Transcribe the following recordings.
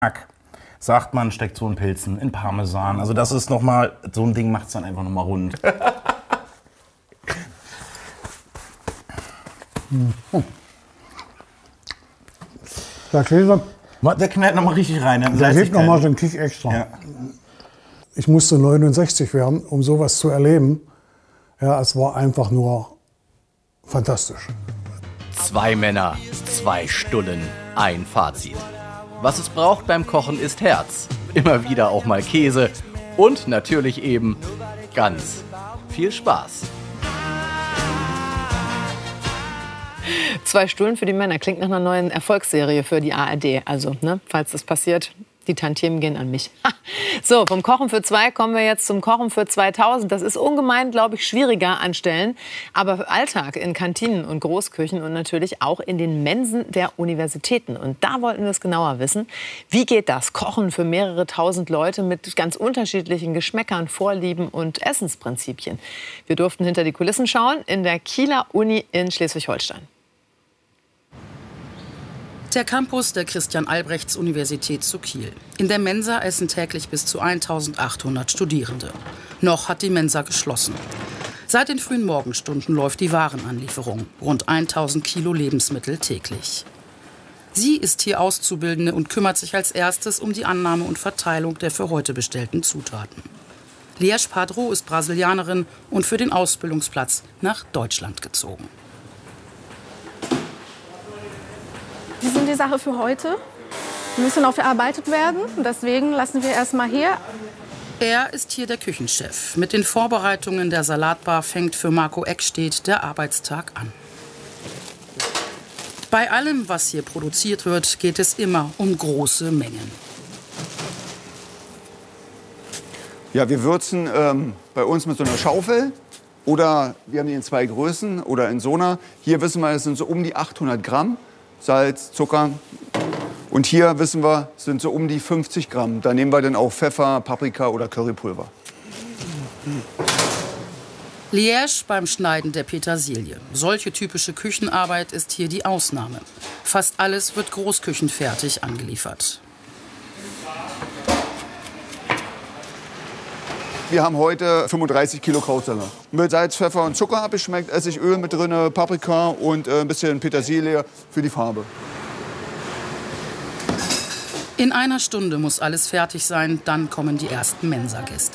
Sagt man, steckt so in Pilzen, in Parmesan. Also das ist nochmal, so ein Ding macht es dann einfach nochmal rund. Der Käse, Der knallt nochmal richtig rein. der gibt nochmal so einen Kick extra. Ja. Ich musste 69 werden, um sowas zu erleben. Ja, es war einfach nur fantastisch. 2 Männer, 2 Stullen, ein Fazit. Was es braucht beim Kochen ist Herz. Immer wieder auch mal Käse. Und natürlich eben ganz viel Spaß. 2 Stullen für die Männer. Klingt nach einer neuen Erfolgsserie für die ARD. Also, falls das passiert, die Tantiemen gehen an mich. So, vom Kochen für 2 kommen wir jetzt zum Kochen für 2000. Das ist ungemein, glaube ich, schwieriger an Stellen. Aber Alltag in Kantinen und Großküchen und natürlich auch in den Mensen der Universitäten. Und da wollten wir es genauer wissen. Wie geht das? Kochen für mehrere tausend Leute mit ganz unterschiedlichen Geschmäckern, Vorlieben und Essensprinzipien. Wir durften hinter die Kulissen schauen in der Kieler Uni in Schleswig-Holstein. Der Campus der Christian-Albrechts-Universität zu Kiel. In der Mensa essen täglich bis zu 1800 Studierende. Noch hat die Mensa geschlossen. Seit den frühen Morgenstunden läuft die Warenanlieferung. Rund 1000 Kilo Lebensmittel täglich. Sie ist hier Auszubildende und kümmert sich als erstes um die Annahme und Verteilung der für heute bestellten Zutaten. Lea Spadro ist Brasilianerin und für den Ausbildungsplatz nach Deutschland gezogen. Sie sind die Sache für heute. Die müssen noch verarbeitet werden. Und deswegen lassen wir erst mal hier. Er ist hier der Küchenchef. Mit den Vorbereitungen der Salatbar fängt für Marco Eckstedt der Arbeitstag an. Bei allem, was hier produziert wird, geht es immer um große Mengen. Ja, wir würzen bei uns mit so einer Schaufel. Oder wir haben die in 2 Größen oder in so einer. Hier wissen wir, es sind so um die 800 Gramm. Salz, Zucker. Und hier wissen wir, es sind so um die 50 Gramm. Da nehmen wir dann auch Pfeffer, Paprika oder Currypulver. Liège beim Schneiden der Petersilie. Solche typische Küchenarbeit ist hier die Ausnahme. Fast alles wird großküchenfertig angeliefert. Wir haben heute 35 Kilo Krautsalat. Mit Salz, Pfeffer und Zucker abgeschmeckt, Essigöl mit drin, Paprika und ein bisschen Petersilie für die Farbe. In einer Stunde muss alles fertig sein, dann kommen die ersten Mensa-Gäste.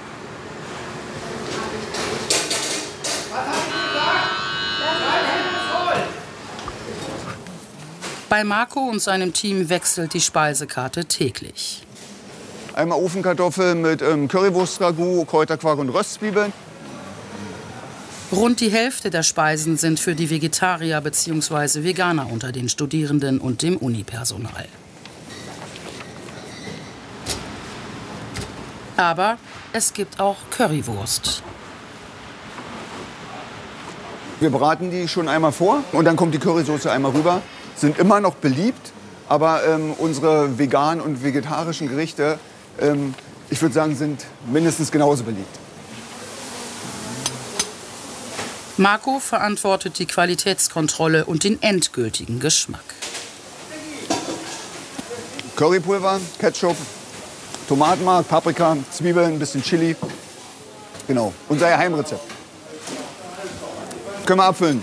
Bei Marco und seinem Team wechselt die Speisekarte täglich. Einmal Ofenkartoffeln mit Currywurst-Ragout, Kräuterquark und Röstzwiebeln. Rund die Hälfte der Speisen sind für die Vegetarier bzw. Veganer unter den Studierenden und dem Unipersonal. Aber es gibt auch Currywurst. Wir braten die schon einmal vor und dann kommt die Currysoße einmal rüber. Sind immer noch beliebt, aber unsere veganen und vegetarischen Gerichte, ich würde sagen, sind mindestens genauso beliebt. Marco verantwortet die Qualitätskontrolle und den endgültigen Geschmack. Currypulver, Ketchup, Tomatenmark, Paprika, Zwiebeln, ein bisschen Chili. Genau, unser Geheimrezept. Können wir abfüllen.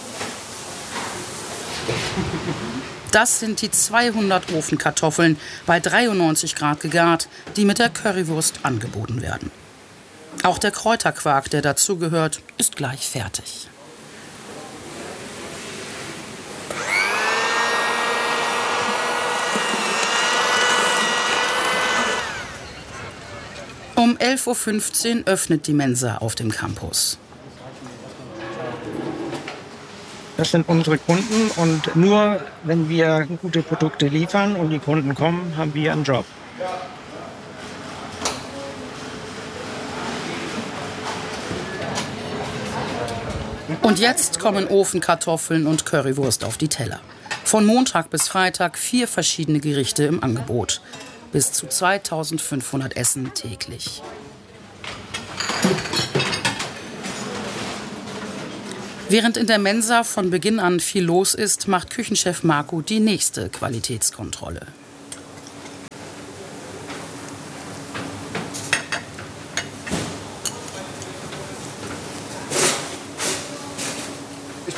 Das sind die 200 Ofenkartoffeln bei 93 Grad gegart, die mit der Currywurst angeboten werden. Auch der Kräuterquark, der dazugehört, ist gleich fertig. Um 11:15 Uhr öffnet die Mensa auf dem Campus. Das sind unsere Kunden und nur wenn wir gute Produkte liefern und die Kunden kommen, haben wir einen Job. Und jetzt kommen Ofenkartoffeln und Currywurst auf die Teller. Von Montag bis Freitag 4 verschiedene Gerichte im Angebot. Bis zu 2500 Essen täglich. Während in der Mensa von Beginn an viel los ist, macht Küchenchef Marco die nächste Qualitätskontrolle.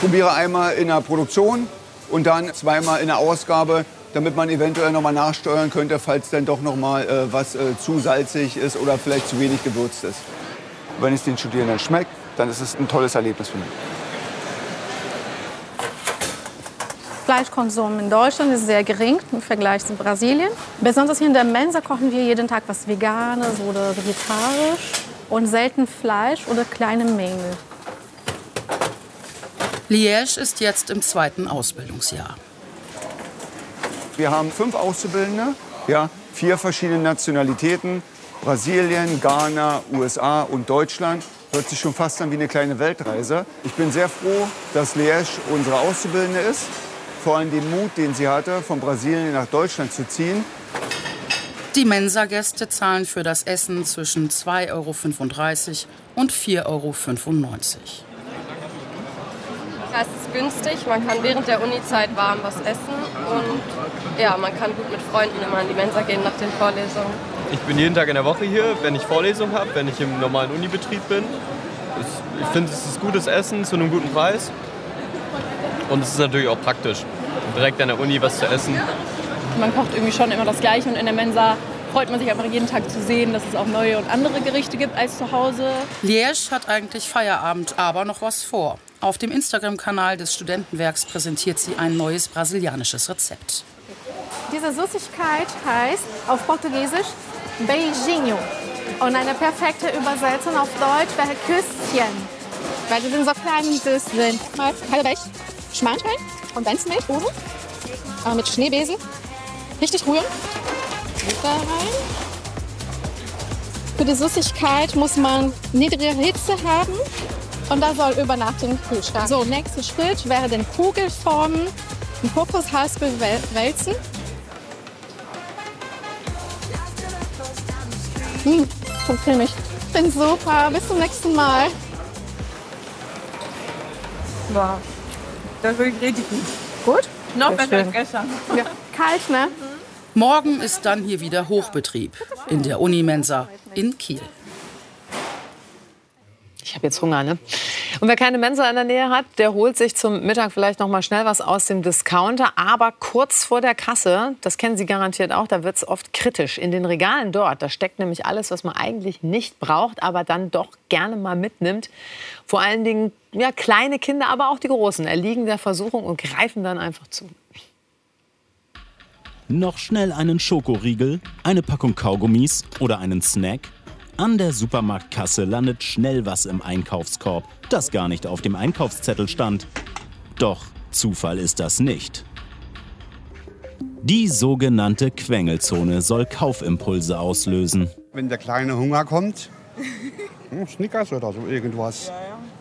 probiere einmal in der Produktion und dann zweimal in der Ausgabe, damit man eventuell nochmal nachsteuern könnte, falls dann doch nochmal was zu salzig ist oder vielleicht zu wenig gewürzt ist. Wenn es den Studierenden schmeckt, dann ist es ein tolles Erlebnis für mich. Fleischkonsum in Deutschland ist sehr gering im Vergleich zu Brasilien. Besonders hier in der Mensa kochen wir jeden Tag was Veganes oder vegetarisch und selten Fleisch oder kleine Mengen. Liège ist jetzt im 2. Ausbildungsjahr. Wir haben 5 Auszubildende, ja, 4 verschiedene Nationalitäten. Brasilien, Ghana, USA und Deutschland. Hört sich schon fast an wie eine kleine Weltreise. Ich bin sehr froh, dass Liège unsere Auszubildende ist. Vor allem den Mut, den sie hatte, von Brasilien nach Deutschland zu ziehen. Die Mensa-Gäste zahlen für das Essen zwischen 2,35 € und 4,95 €. Es ist günstig, man kann während der Uni-Zeit warm was essen und ja, man kann gut mit Freunden immer in die Mensa gehen nach den Vorlesungen. Ich bin jeden Tag in der Woche hier, wenn ich Vorlesungen habe, wenn ich im normalen Unibetrieb bin. Ich finde, es ist gutes Essen zu einem guten Preis. Und es ist natürlich auch praktisch, direkt an der Uni was zu essen. Man kocht irgendwie schon immer das Gleiche und in der Mensa freut man sich einfach jeden Tag zu sehen, dass es auch neue und andere Gerichte gibt als zu Hause. Liège hat eigentlich Feierabend, aber noch was vor. Auf dem Instagram-Kanal des Studentenwerks präsentiert sie ein neues brasilianisches Rezept. Diese Süßigkeit heißt auf Portugiesisch Beijinho. Und eine perfekte Übersetzung auf Deutsch wäre Küsschen. Weil die sind so klein und süß sind. Mal Kalberich, Schmarrn Kondensmilch, Uso, mit Schneebesen. Richtig rühren. Da rein. Für die Süßigkeit muss man niedrige Hitze haben. Und das soll über Nacht im Kühlschrank. So, nächster Schritt wäre den Kugelformen, den Kokoshaspel wälzen. Schon cremig. Bin super. Bis zum nächsten Mal. Wow. Das ist wirklich richtig gut. Gut? Noch besser als gestern. Ja. Kalt, ne? Morgen ist dann hier wieder Hochbetrieb in der Unimensa in Kiel. Ich habe jetzt Hunger, ne? Und wer keine Mensa in der Nähe hat, der holt sich zum Mittag vielleicht noch mal schnell was aus dem Discounter. Aber kurz vor der Kasse, das kennen Sie garantiert auch, da wird es oft kritisch. In den Regalen dort, da steckt nämlich alles, was man eigentlich nicht braucht, aber dann doch gerne mal mitnimmt. Vor allen Dingen ja, kleine Kinder, aber auch die Großen erliegen der Versuchung und greifen dann einfach zu. Noch schnell einen Schokoriegel, eine Packung Kaugummis oder einen Snack? An der Supermarktkasse landet schnell was im Einkaufskorb, das gar nicht auf dem Einkaufszettel stand. Doch Zufall ist das nicht. Die sogenannte Quengelzone soll Kaufimpulse auslösen. Wenn der kleine Hunger kommt, Snickers oder so irgendwas.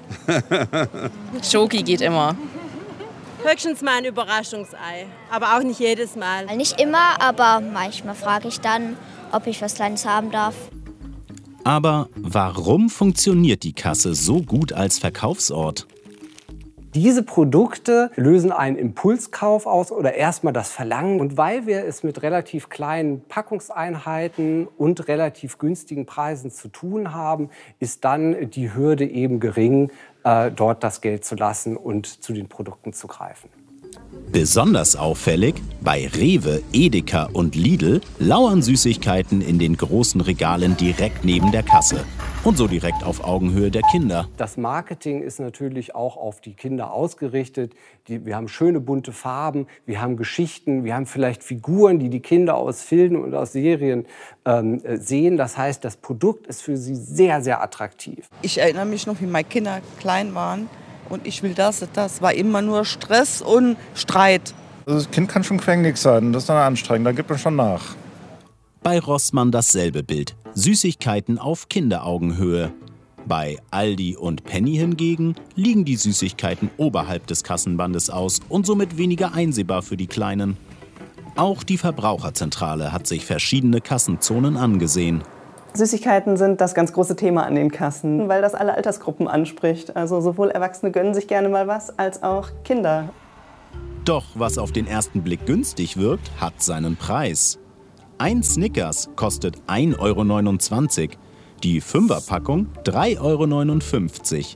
Schoki geht immer. Höchstens mal ein Überraschungsei, aber auch nicht jedes Mal. Nicht immer, aber manchmal frage ich dann, ob ich was Kleines haben darf. Aber warum funktioniert die Kasse so gut als Verkaufsort? Diese Produkte lösen einen Impulskauf aus oder erstmal das Verlangen. Und weil wir es mit relativ kleinen Packungseinheiten und relativ günstigen Preisen zu tun haben, ist dann die Hürde eben gering, dort das Geld zu lassen und zu den Produkten zu greifen. Besonders auffällig, bei Rewe, Edeka und Lidl lauern Süßigkeiten in den großen Regalen direkt neben der Kasse. Und so direkt auf Augenhöhe der Kinder. Das Marketing ist natürlich auch auf die Kinder ausgerichtet. Wir haben schöne bunte Farben, wir haben Geschichten, wir haben vielleicht Figuren, die die Kinder aus Filmen und aus Serien sehen. Das heißt, das Produkt ist für sie sehr, sehr attraktiv. Ich erinnere mich noch, wie meine Kinder klein waren. Und ich will das. Das war immer nur Stress und Streit. Also das Kind kann schon quengelig sein, das ist dann anstrengend, da gibt man schon nach. Bei Rossmann dasselbe Bild. Süßigkeiten auf Kinderaugenhöhe. Bei Aldi und Penny hingegen liegen die Süßigkeiten oberhalb des Kassenbandes aus und somit weniger einsehbar für die Kleinen. Auch die Verbraucherzentrale hat sich verschiedene Kassenzonen angesehen. Süßigkeiten sind das ganz große Thema an den Kassen, weil das alle Altersgruppen anspricht. Also sowohl Erwachsene gönnen sich gerne mal was, als auch Kinder. Doch was auf den ersten Blick günstig wirkt, hat seinen Preis. Ein Snickers kostet 1,29 €, die 5er-Packung 3,59 €.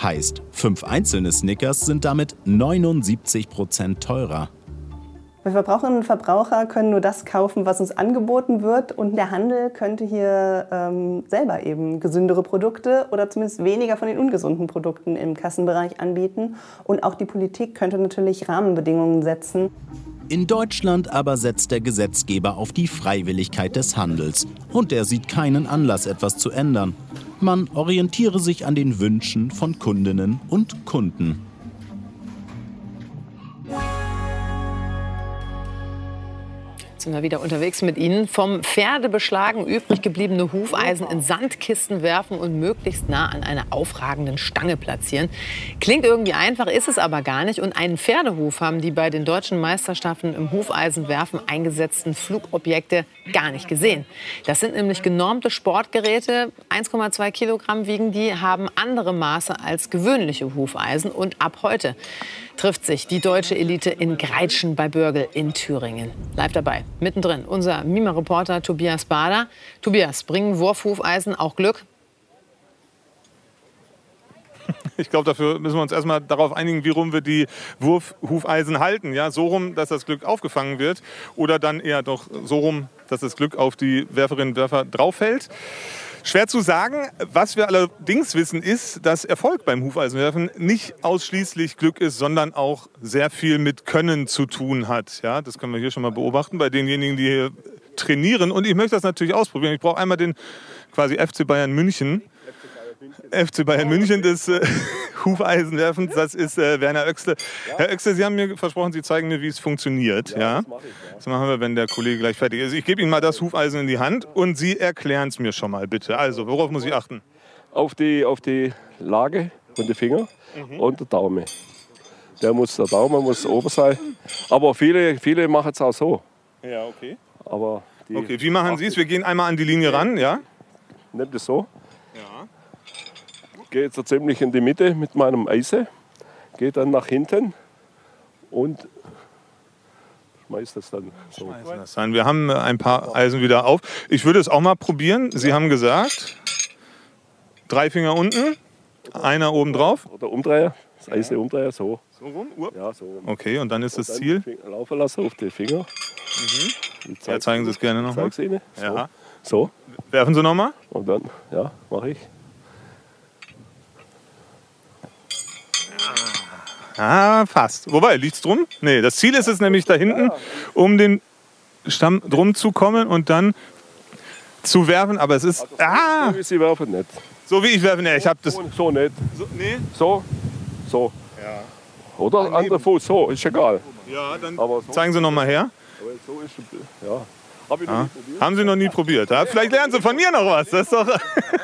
Heißt, 5 einzelne Snickers sind damit 79% teurer. Wir Verbraucherinnen und Verbraucher können nur das kaufen, was uns angeboten wird. Und der Handel könnte hier selber eben gesündere Produkte oder zumindest weniger von den ungesunden Produkten im Kassenbereich anbieten. Und auch die Politik könnte natürlich Rahmenbedingungen setzen. In Deutschland aber setzt der Gesetzgeber auf die Freiwilligkeit des Handels. Und er sieht keinen Anlass, etwas zu ändern. Man orientiere sich an den Wünschen von Kundinnen und Kunden. Sind wir wieder unterwegs mit Ihnen. Vom Pferdebeschlagen übrig gebliebene Hufeisen in Sandkisten werfen und möglichst nah an einer aufragenden Stange platzieren. Klingt irgendwie einfach, ist es aber gar nicht. Und einen Pferdehuf haben die bei den deutschen Meisterschaften im Hufeisenwerfen eingesetzten Flugobjekte gar nicht gesehen. Das sind nämlich genormte Sportgeräte. 1,2 Kilogramm wiegen die, haben andere Maße als gewöhnliche Hufeisen. Und ab heute trifft sich die deutsche Elite in Greitschen bei Börgel in Thüringen. Live dabei, mittendrin, unser Mima-Reporter Tobias Bader. Tobias, bringen Wurfhufeisen auch Glück? Ich glaube, dafür müssen wir uns erstmal darauf einigen, wie rum wir die Wurfhufeisen halten. Ja, so rum, dass das Glück aufgefangen wird, oder dann eher doch so rum, dass das Glück auf die Werferinnen und Werfer drauf fällt. Schwer zu sagen. Was wir allerdings wissen, ist, dass Erfolg beim Hufeisenwerfen nicht ausschließlich Glück ist, sondern auch sehr viel mit Können zu tun hat. Ja, das können wir hier schon mal beobachten bei denjenigen, die hier trainieren. Und ich möchte das natürlich ausprobieren. Ich brauche einmal den quasi FC Bayern München. FC Bayern München des Hufeisenwerfens, das ist Werner Oechsle. Herr Oechsle, Sie haben mir versprochen, Sie zeigen mir, wie es funktioniert. Ja? Das machen wir, wenn der Kollege gleich fertig ist. Ich gebe Ihnen mal das Hufeisen in die Hand und Sie erklären es mir schon mal, bitte. Also, worauf muss ich achten? Auf die Lage von den Fingern und der Daumen. Der Daumen muss oben sein. Aber viele machen es auch so. Ja, okay. Aber okay, wie machen Sie es? Wir gehen einmal an die Linie ran, ja? Nimm das so. Gehe jetzt so ziemlich in die Mitte mit meinem Eisen, gehe dann nach hinten und schmeiß das dann so. Wir haben ein paar Eisen wieder auf. Ich würde es auch mal probieren. Sie haben gesagt, 3 Finger unten, einer oben drauf. Oder Umdreher, das Eisen umdrehen, so. So rum? Ja, so rum. Okay, und dann ist das Ziel? Laufen lassen auf die Finger. Ja, zeigen Sie es gerne noch mal. Zeig's Ihnen. So. Ja. So. Werfen Sie noch mal. Und dann, ja, mache ich. Ah, fast. Wobei, liegt's drum? Nee, das Ziel ist es nämlich da hinten, um den Stamm drum zu kommen und dann zu werfen. Aber es ist... So wie Sie werfen nicht. So wie ich werfe, nee, ich habe das... So nicht. Nee? So. Ja. Oder anderer Fuß, so, ist egal. Ja, dann aber so. Zeigen Sie noch mal her. Aber so ist, ja. Hab ich noch nie probiert. Haben Sie noch nie probiert? Ja? Vielleicht lernen Sie von mir noch was. Das ist doch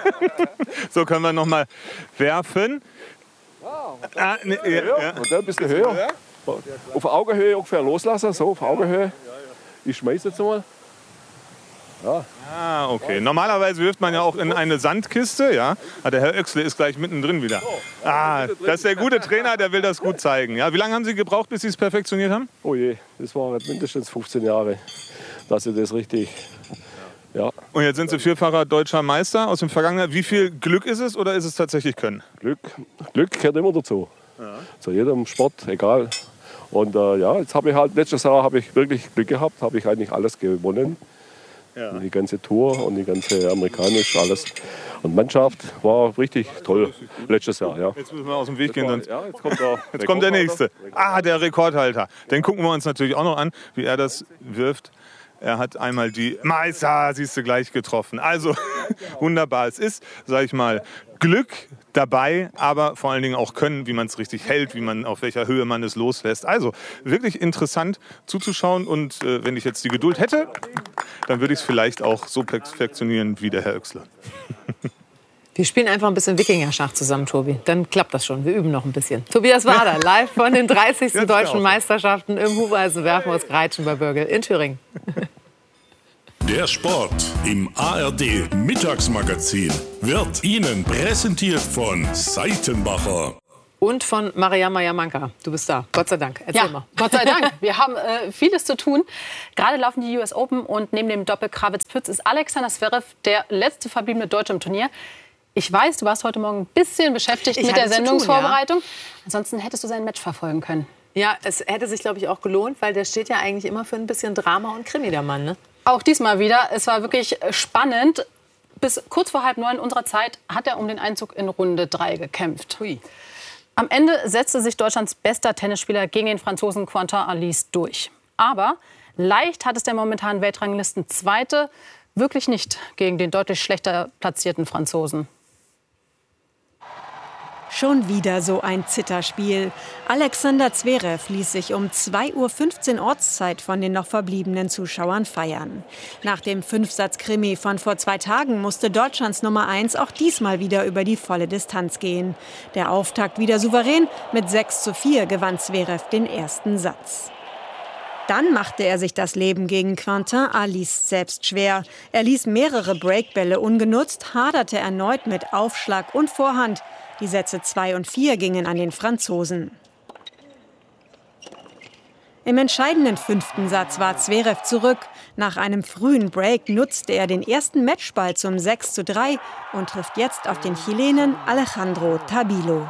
so können wir noch mal werfen. Und dann ein bisschen höher. Auf Augenhöhe ungefähr loslassen, so auf Augenhöhe. Ich schmeiße jetzt mal. Ja. Ah, okay. Normalerweise wirft man ja auch in eine Sandkiste. Ja? Der Herr Oechsle ist gleich mittendrin wieder. Ah, das ist der gute Trainer, der will das gut zeigen. Ja? Wie lange haben Sie gebraucht, bis Sie es perfektioniert haben? Oh je, das waren mindestens 15 Jahre, dass ich das richtig... Ja. Und jetzt sind Sie vierfacher deutscher Meister aus dem Vergangenen. Wie viel Glück ist es oder ist es tatsächlich Können? Glück gehört immer dazu. Ja. Zu jedem Sport, egal. Und jetzt habe ich halt, letztes Jahr habe ich wirklich Glück gehabt, habe ich eigentlich alles gewonnen. Ja. Die ganze Tour und die ganze amerikanische alles. Und Mannschaft war richtig toll letztes Jahr. Ja. Jetzt müssen wir aus dem Weg gehen. Jetzt kommt der Nächste. Ah, der Rekordhalter. Den gucken wir uns natürlich auch noch an, wie er das wirft. Er hat einmal die Meister, siehst du, gleich getroffen. Also wunderbar. Es ist, sag ich mal, Glück dabei, aber vor allen Dingen auch Können, wie man es richtig hält, auf welcher Höhe man es loslässt. Also wirklich interessant zuzuschauen. Und wenn ich jetzt die Geduld hätte, dann würde ich es vielleicht auch so perfektionieren wie der Herr Oechsle. Wir spielen einfach ein bisschen Wikinger-Schach zusammen, Tobi. Dann klappt das schon. Wir üben noch ein bisschen. Tobias Bader, live von den 30. Deutschen Meisterschaften im Hufeisenwerfen aus Greitschen bei Börgel in Thüringen. Der Sport im ARD Mittagsmagazin wird Ihnen präsentiert von Seitenbacher. Und von Mariama Yamanka. Du bist da. Gott sei Dank. Erzähl mal. Gott sei Dank. Wir haben vieles zu tun. Gerade laufen die US Open und neben dem Doppel Krawitz-Pütz ist Alexander Zverev der letzte verbliebene Deutsche im Turnier. Ich weiß, du warst heute Morgen ein bisschen beschäftigt mit der Sendungsvorbereitung. Ansonsten hättest du sein Match verfolgen können. Ja, es hätte sich, glaube ich, auch gelohnt, weil der steht ja eigentlich immer für ein bisschen Drama und Krimi, der Mann, ne? Auch diesmal wieder. Es war wirklich spannend. Bis kurz vor 8:30 unserer Zeit hat er um den Einzug in Runde 3 gekämpft. Hui. Am Ende setzte sich Deutschlands bester Tennisspieler gegen den Franzosen Quentin Halys durch. Aber leicht hat es der momentan Weltranglisten-Zweite wirklich nicht gegen den deutlich schlechter platzierten Franzosen. Schon wieder so ein Zitterspiel. Alexander Zverev ließ sich um 2:15 Uhr Ortszeit von den noch verbliebenen Zuschauern feiern. Nach dem 5-Satz-Krimi von vor 2 Tagen musste Deutschlands Nummer 1 auch diesmal wieder über die volle Distanz gehen. Der Auftakt wieder souverän. Mit 6:4 gewann Zverev den ersten Satz. Dann machte er sich das Leben gegen Quentin Halys selbst schwer. Er ließ mehrere Breakbälle ungenutzt, haderte erneut mit Aufschlag und Vorhand. Die Sätze 2 und 4 gingen an den Franzosen. Im entscheidenden 5. Satz war Zverev zurück. Nach einem frühen Break nutzte er den ersten Matchball zum 6:3 und trifft jetzt auf den Chilenen Alejandro Tabilo.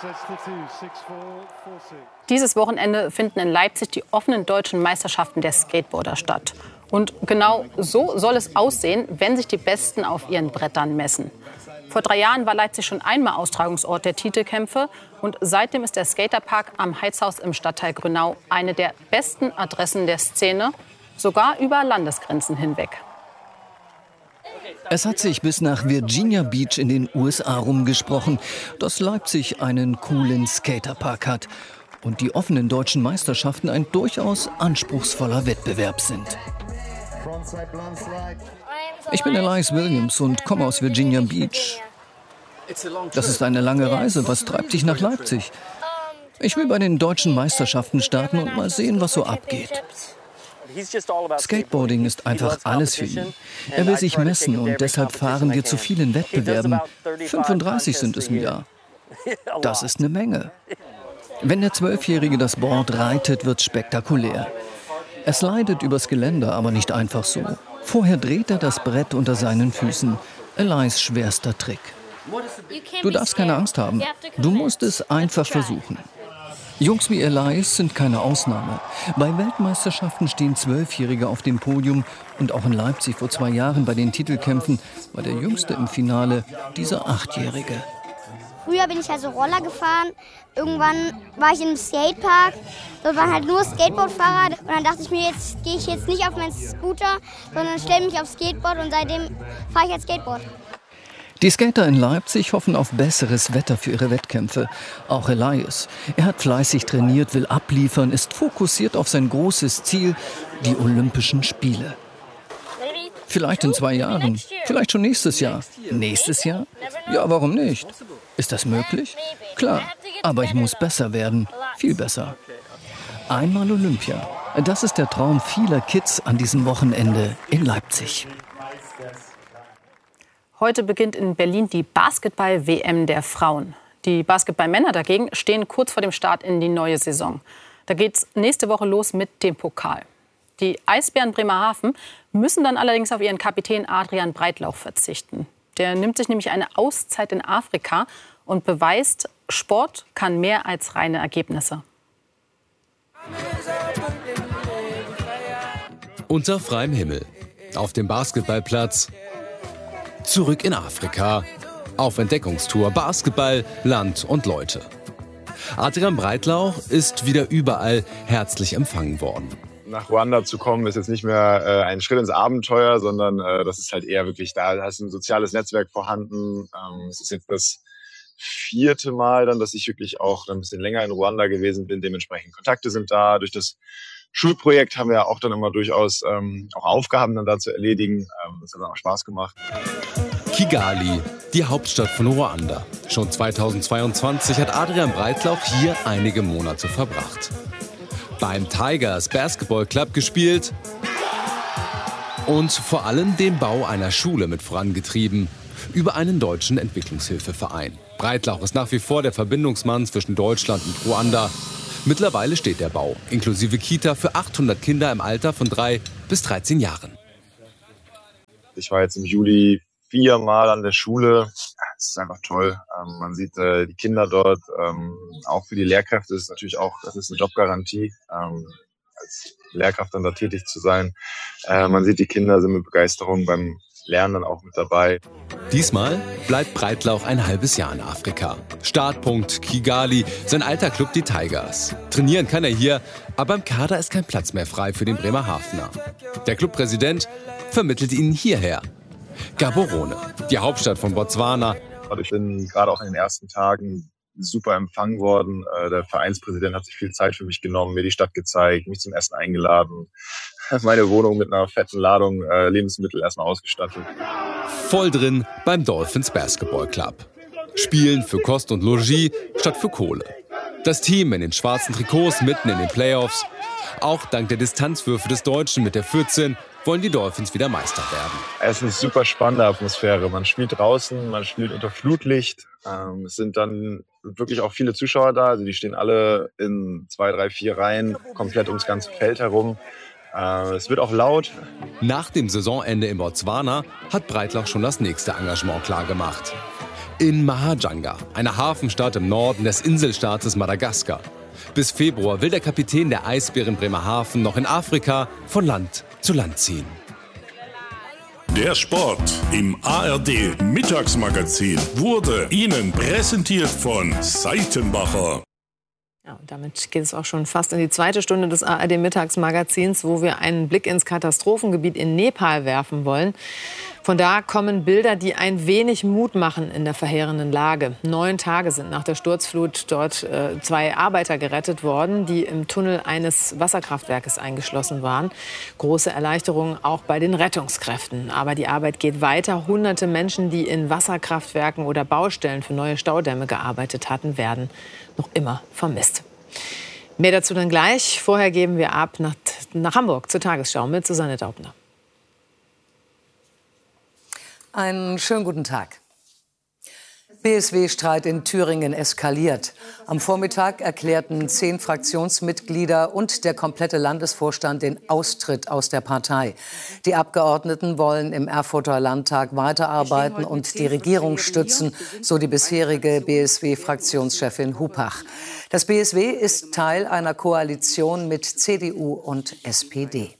Dieses Wochenende finden in Leipzig die offenen deutschen Meisterschaften der Skateboarder statt. Und genau so soll es aussehen, wenn sich die Besten auf ihren Brettern messen. Vor 3 Jahren war Leipzig schon einmal Austragungsort der Titelkämpfe. Und seitdem ist der Skaterpark am Heizhaus im Stadtteil Grünau eine der besten Adressen der Szene, sogar über Landesgrenzen hinweg. Es hat sich bis nach Virginia Beach in den USA rumgesprochen, dass Leipzig einen coolen Skaterpark hat und die offenen deutschen Meisterschaften ein durchaus anspruchsvoller Wettbewerb sind. Ich bin Elias Williams und komme aus Virginia Beach. Das ist eine lange Reise. Was treibt dich nach Leipzig? Ich will bei den deutschen Meisterschaften starten und mal sehen, was so abgeht. Skateboarding ist einfach alles für ihn. Er will sich messen und deshalb fahren wir zu vielen Wettbewerben. 35 sind es im Jahr. Das ist eine Menge. Wenn der 12-Jährige das Board reitet, wird's spektakulär. Er slidet übers Geländer, aber nicht einfach so. Vorher dreht er das Brett unter seinen Füßen. Elias schwerster Trick. Du darfst keine Angst haben. Du musst es einfach versuchen. Jungs wie Elias sind keine Ausnahme. Bei Weltmeisterschaften stehen 12-Jährige auf dem Podium. Und auch in Leipzig vor 2 Jahren bei den Titelkämpfen war der Jüngste im Finale dieser 8-Jährige. Früher bin ich also Roller gefahren. Irgendwann war ich im Skatepark. Dort waren halt nur Skateboardfahrer. Und dann dachte ich mir, jetzt gehe ich jetzt nicht auf meinen Scooter, sondern stelle mich aufs Skateboard. Und seitdem fahre ich jetzt Skateboard. Die Skater in Leipzig hoffen auf besseres Wetter für ihre Wettkämpfe. Auch Elias. Er hat fleißig trainiert, will abliefern, ist fokussiert auf sein großes Ziel, die Olympischen Spiele. Vielleicht in 2 Jahren, vielleicht schon nächstes Jahr. Nächstes Jahr? Ja, warum nicht? Ist das möglich? Klar, aber ich muss besser werden, viel besser. Einmal Olympia. Das ist der Traum vieler Kids an diesem Wochenende in Leipzig. Heute beginnt in Berlin die Basketball-WM der Frauen. Die Basketballmänner dagegen stehen kurz vor dem Start in die neue Saison. Da geht's nächste Woche los mit dem Pokal. Die Eisbären Bremerhaven müssen dann allerdings auf ihren Kapitän Adrian Breitlauch verzichten. Der nimmt sich nämlich eine Auszeit in Afrika und beweist, Sport kann mehr als reine Ergebnisse. Unter freiem Himmel, auf dem Basketballplatz, zurück in Afrika, auf Entdeckungstour, Basketball, Land und Leute. Adrian Breitlauch ist wieder überall herzlich empfangen worden. Nach Ruanda zu kommen, ist jetzt nicht mehr ein Schritt ins Abenteuer, sondern das ist halt eher wirklich, da ist ein soziales Netzwerk vorhanden. Es ist jetzt das 4. Mal dann, dass ich wirklich auch ein bisschen länger in Ruanda gewesen bin. Dementsprechend Kontakte sind da. Durch das Schulprojekt haben wir ja auch dann immer durchaus auch Aufgaben dann da zu erledigen. Das hat dann auch Spaß gemacht. Kigali, die Hauptstadt von Ruanda. Schon 2022 hat Adrian Breitlauch hier einige Monate verbracht. Beim Tigers Basketball Club gespielt und vor allem den Bau einer Schule mit vorangetrieben über einen deutschen Entwicklungshilfeverein. Breitlauch ist nach wie vor der Verbindungsmann zwischen Deutschland und Ruanda. Mittlerweile steht der Bau, inklusive Kita, für 800 Kinder im Alter von 3 bis 13 Jahren. Ich war jetzt im Juli 4 Mal an der Schule. Es ist einfach toll. Man sieht die Kinder dort, auch für die Lehrkräfte ist es natürlich auch, das ist eine Jobgarantie, als Lehrkraft dann da tätig zu sein. Man sieht, die Kinder sind mit Begeisterung beim Lernen dann auch mit dabei. Diesmal bleibt Breitlauch ein halbes Jahr in Afrika. Startpunkt Kigali, sein alter Club die Tigers. Trainieren kann er hier, aber im Kader ist kein Platz mehr frei für den Bremerhavener. Der Clubpräsident vermittelt ihn hierher. Gaborone, die Hauptstadt von Botswana. Ich bin gerade auch in den ersten Tagen super empfangen worden. Der Vereinspräsident hat sich viel Zeit für mich genommen, mir die Stadt gezeigt, mich zum Essen eingeladen. Meine Wohnung mit einer fetten Ladung Lebensmittel erstmal ausgestattet. Voll drin beim Dolphins Basketball Club. Spielen für Kost und Logis statt für Kohle. Das Team in den schwarzen Trikots mitten in den Playoffs. Auch dank der Distanzwürfe des Deutschen mit der 14 wollen die Dolphins wieder Meister werden. Es ist eine super spannende Atmosphäre. Man spielt draußen, man spielt unter Flutlicht. Es sind dann wirklich auch viele Zuschauer da. Also die stehen alle in 2, 3, 4 Reihen komplett ums ganze Feld herum. Es wird auch laut. Nach dem Saisonende in Botswana hat Breitlauch schon das nächste Engagement klargemacht. In Mahajanga, einer Hafenstadt im Norden des Inselstaates Madagaskar. Bis Februar will der Kapitän der Eisbären Bremerhaven noch in Afrika von Land zu Land ziehen. Der Sport im ARD Mittagsmagazin wurde Ihnen präsentiert von Seitenbacher. Ja, und damit geht es auch schon fast in die zweite Stunde des ARD-Mittagsmagazins, wo wir einen Blick ins Katastrophengebiet in Nepal werfen wollen. Von da kommen Bilder, die ein wenig Mut machen in der verheerenden Lage. 9 Tage sind nach der Sturzflut dort 2 Arbeiter gerettet worden, die im Tunnel eines Wasserkraftwerkes eingeschlossen waren. Große Erleichterung auch bei den Rettungskräften. Aber die Arbeit geht weiter. Hunderte Menschen, die in Wasserkraftwerken oder Baustellen für neue Staudämme gearbeitet hatten, werden noch immer vermisst. Mehr dazu dann gleich. Vorher geben wir ab nach Hamburg zur Tagesschau mit Susanne Daubner. Einen schönen guten Tag. BSW-Streit in Thüringen eskaliert. Am Vormittag erklärten 10 Fraktionsmitglieder und der komplette Landesvorstand den Austritt aus der Partei. Die Abgeordneten wollen im Erfurter Landtag weiterarbeiten und die Regierung stützen, so die bisherige BSW-Fraktionschefin Hupach. Das BSW ist Teil einer Koalition mit CDU und SPD.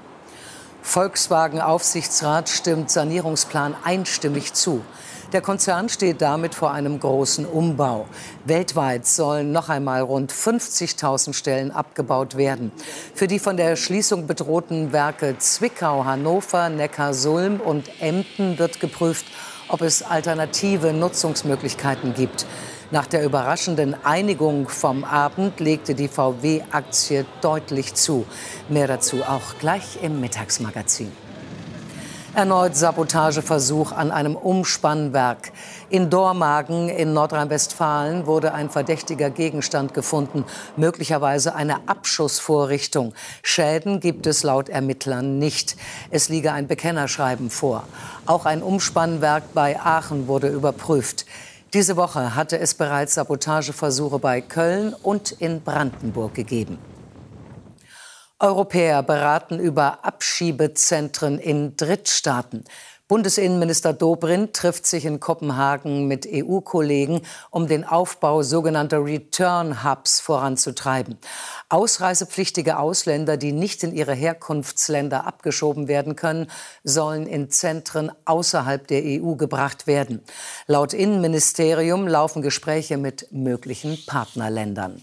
Volkswagen-Aufsichtsrat stimmt Sanierungsplan einstimmig zu. Der Konzern steht damit vor einem großen Umbau. Weltweit sollen noch einmal rund 50.000 Stellen abgebaut werden. Für die von der Schließung bedrohten Werke Zwickau, Hannover, Neckarsulm und Emden wird geprüft, ob es alternative Nutzungsmöglichkeiten gibt. Nach der überraschenden Einigung vom Abend legte die VW-Aktie deutlich zu. Mehr dazu auch gleich im Mittagsmagazin. Erneut Sabotageversuch an einem Umspannwerk. In Dormagen in Nordrhein-Westfalen wurde ein verdächtiger Gegenstand gefunden, möglicherweise eine Abschussvorrichtung. Schäden gibt es laut Ermittlern nicht. Es liege ein Bekennerschreiben vor. Auch ein Umspannwerk bei Aachen wurde überprüft. Diese Woche hatte es bereits Sabotageversuche bei Köln und in Brandenburg gegeben. Europäer beraten über Abschiebezentren in Drittstaaten. Bundesinnenminister Dobrindt trifft sich in Kopenhagen mit EU-Kollegen, um den Aufbau sogenannter Return-Hubs voranzutreiben. Ausreisepflichtige Ausländer, die nicht in ihre Herkunftsländer abgeschoben werden können, sollen in Zentren außerhalb der EU gebracht werden. Laut Innenministerium laufen Gespräche mit möglichen Partnerländern.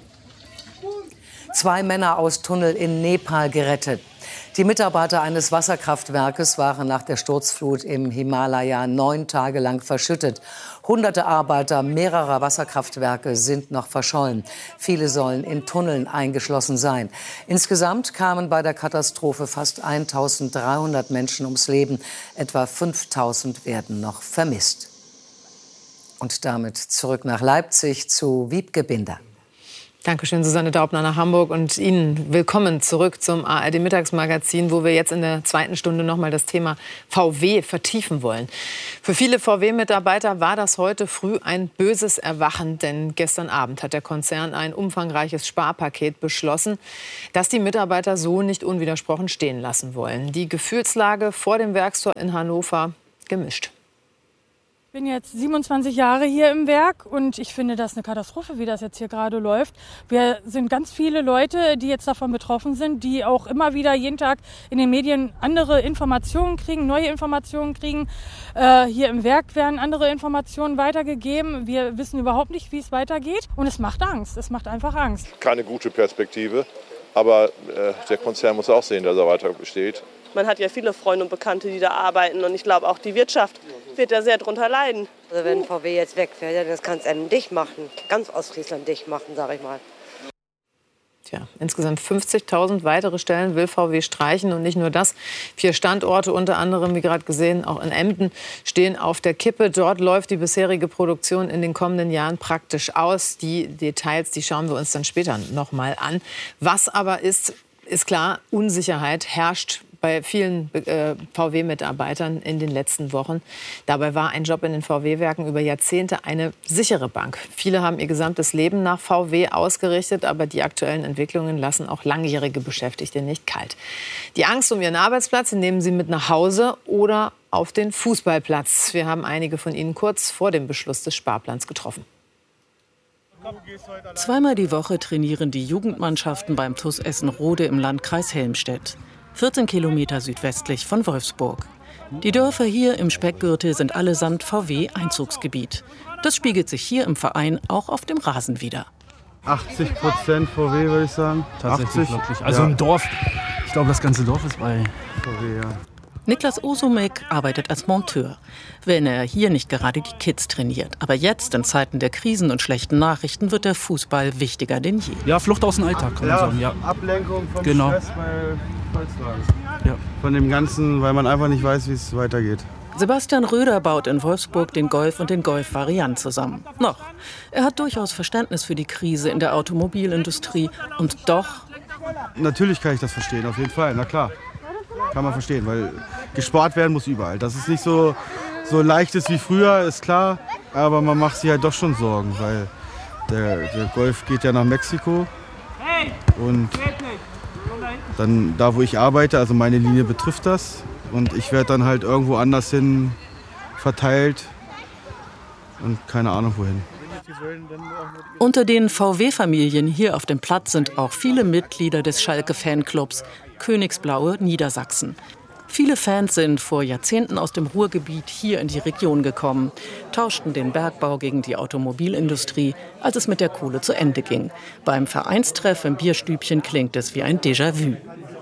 2 Männer aus Tunnel in Nepal gerettet. Die Mitarbeiter eines Wasserkraftwerkes waren nach der Sturzflut im Himalaya 9 Tage lang verschüttet. Hunderte Arbeiter mehrerer Wasserkraftwerke sind noch verschollen. Viele sollen in Tunneln eingeschlossen sein. Insgesamt kamen bei der Katastrophe fast 1.300 Menschen ums Leben. Etwa 5.000 werden noch vermisst. Und damit zurück nach Leipzig zu Wiebke Binder. Dankeschön, Susanne Daubner nach Hamburg und Ihnen willkommen zurück zum ARD-Mittagsmagazin, wo wir jetzt in der zweiten Stunde noch mal das Thema VW vertiefen wollen. Für viele VW-Mitarbeiter war das heute früh ein böses Erwachen, denn gestern Abend hat der Konzern ein umfangreiches Sparpaket beschlossen, das die Mitarbeiter so nicht unwidersprochen stehen lassen wollen. Die Gefühlslage vor dem Werkstor in Hannover gemischt. Ich bin jetzt 27 Jahre hier im Werk und ich finde das eine Katastrophe, wie das jetzt hier gerade läuft. Wir sind ganz viele Leute, die jetzt davon betroffen sind, die auch immer wieder jeden Tag in den Medien andere Informationen kriegen, neue Informationen kriegen. Hier im Werk werden andere Informationen weitergegeben. Wir wissen überhaupt nicht, wie es weitergeht und es macht Angst. Es macht einfach Angst. Keine gute Perspektive, aber der Konzern muss auch sehen, dass er weiter besteht. Man hat ja viele Freunde und Bekannte, die da arbeiten und ich glaube auch die Wirtschaft wird da sehr drunter leiden. Also wenn VW jetzt wegfährt, ja, das kann es einem dicht machen, ganz Ostfriesland dicht machen, sage ich mal. Tja, insgesamt 50.000 weitere Stellen will VW streichen und nicht nur das. 4 Standorte, unter anderem, wie gerade gesehen, auch in Emden, stehen auf der Kippe. Dort läuft die bisherige Produktion in den kommenden Jahren praktisch aus. Die Details, die schauen wir uns dann später noch mal an. Was aber ist klar, Unsicherheit herrscht bei vielen VW-Mitarbeitern in den letzten Wochen. Dabei war ein Job in den VW-Werken über Jahrzehnte eine sichere Bank. Viele haben ihr gesamtes Leben nach VW ausgerichtet, aber die aktuellen Entwicklungen lassen auch langjährige Beschäftigte nicht kalt. Die Angst um ihren Arbeitsplatz nehmen sie mit nach Hause oder auf den Fußballplatz. Wir haben einige von ihnen kurz vor dem Beschluss des Sparplans getroffen. Zweimal die Woche trainieren die Jugendmannschaften beim TuS Essen-Rode im Landkreis Helmstedt. 14 Kilometer südwestlich von Wolfsburg. Die Dörfer hier im Speckgürtel sind allesamt VW-Einzugsgebiet. Das spiegelt sich hier im Verein auch auf dem Rasen wider. 80% VW, würde ich sagen. Tatsächlich, wirklich. Also im Dorf. Ich glaube, das ganze Dorf ist bei VW, ja. Niklas Osomek arbeitet als Monteur, wenn er hier nicht gerade die Kids trainiert. Aber jetzt, in Zeiten der Krisen und schlechten Nachrichten, wird der Fußball wichtiger denn je. Ja, Flucht aus dem Alltag, kann man sagen. Ja. Ablenkung vom Stress bei Volkswagen. Ja. Von dem Ganzen, weil man einfach nicht weiß, wie es weitergeht. Sebastian Röder baut in Wolfsburg den Golf und den Golf-Variant zusammen. Noch. Er hat durchaus Verständnis für die Krise in der Automobilindustrie. Und doch... Natürlich kann ich das verstehen, auf jeden Fall, na klar. Kann man verstehen, weil gespart werden muss überall. Dass es nicht so leicht ist wie früher, ist klar. Aber man macht sich halt doch schon Sorgen, weil der Golf geht ja nach Mexiko. Und dann da, wo ich arbeite, also meine Linie betrifft das. Und ich werde dann halt irgendwo anders hin verteilt und keine Ahnung wohin. Unter den VW-Familien hier auf dem Platz sind auch viele Mitglieder des Schalke-Fanclubs Königsblaue Niedersachsen. Viele Fans sind vor Jahrzehnten aus dem Ruhrgebiet hier in die Region gekommen, tauschten den Bergbau gegen die Automobilindustrie, als es mit der Kohle zu Ende ging. Beim Vereinstreff im Bierstübchen klingt es wie ein Déjà-vu.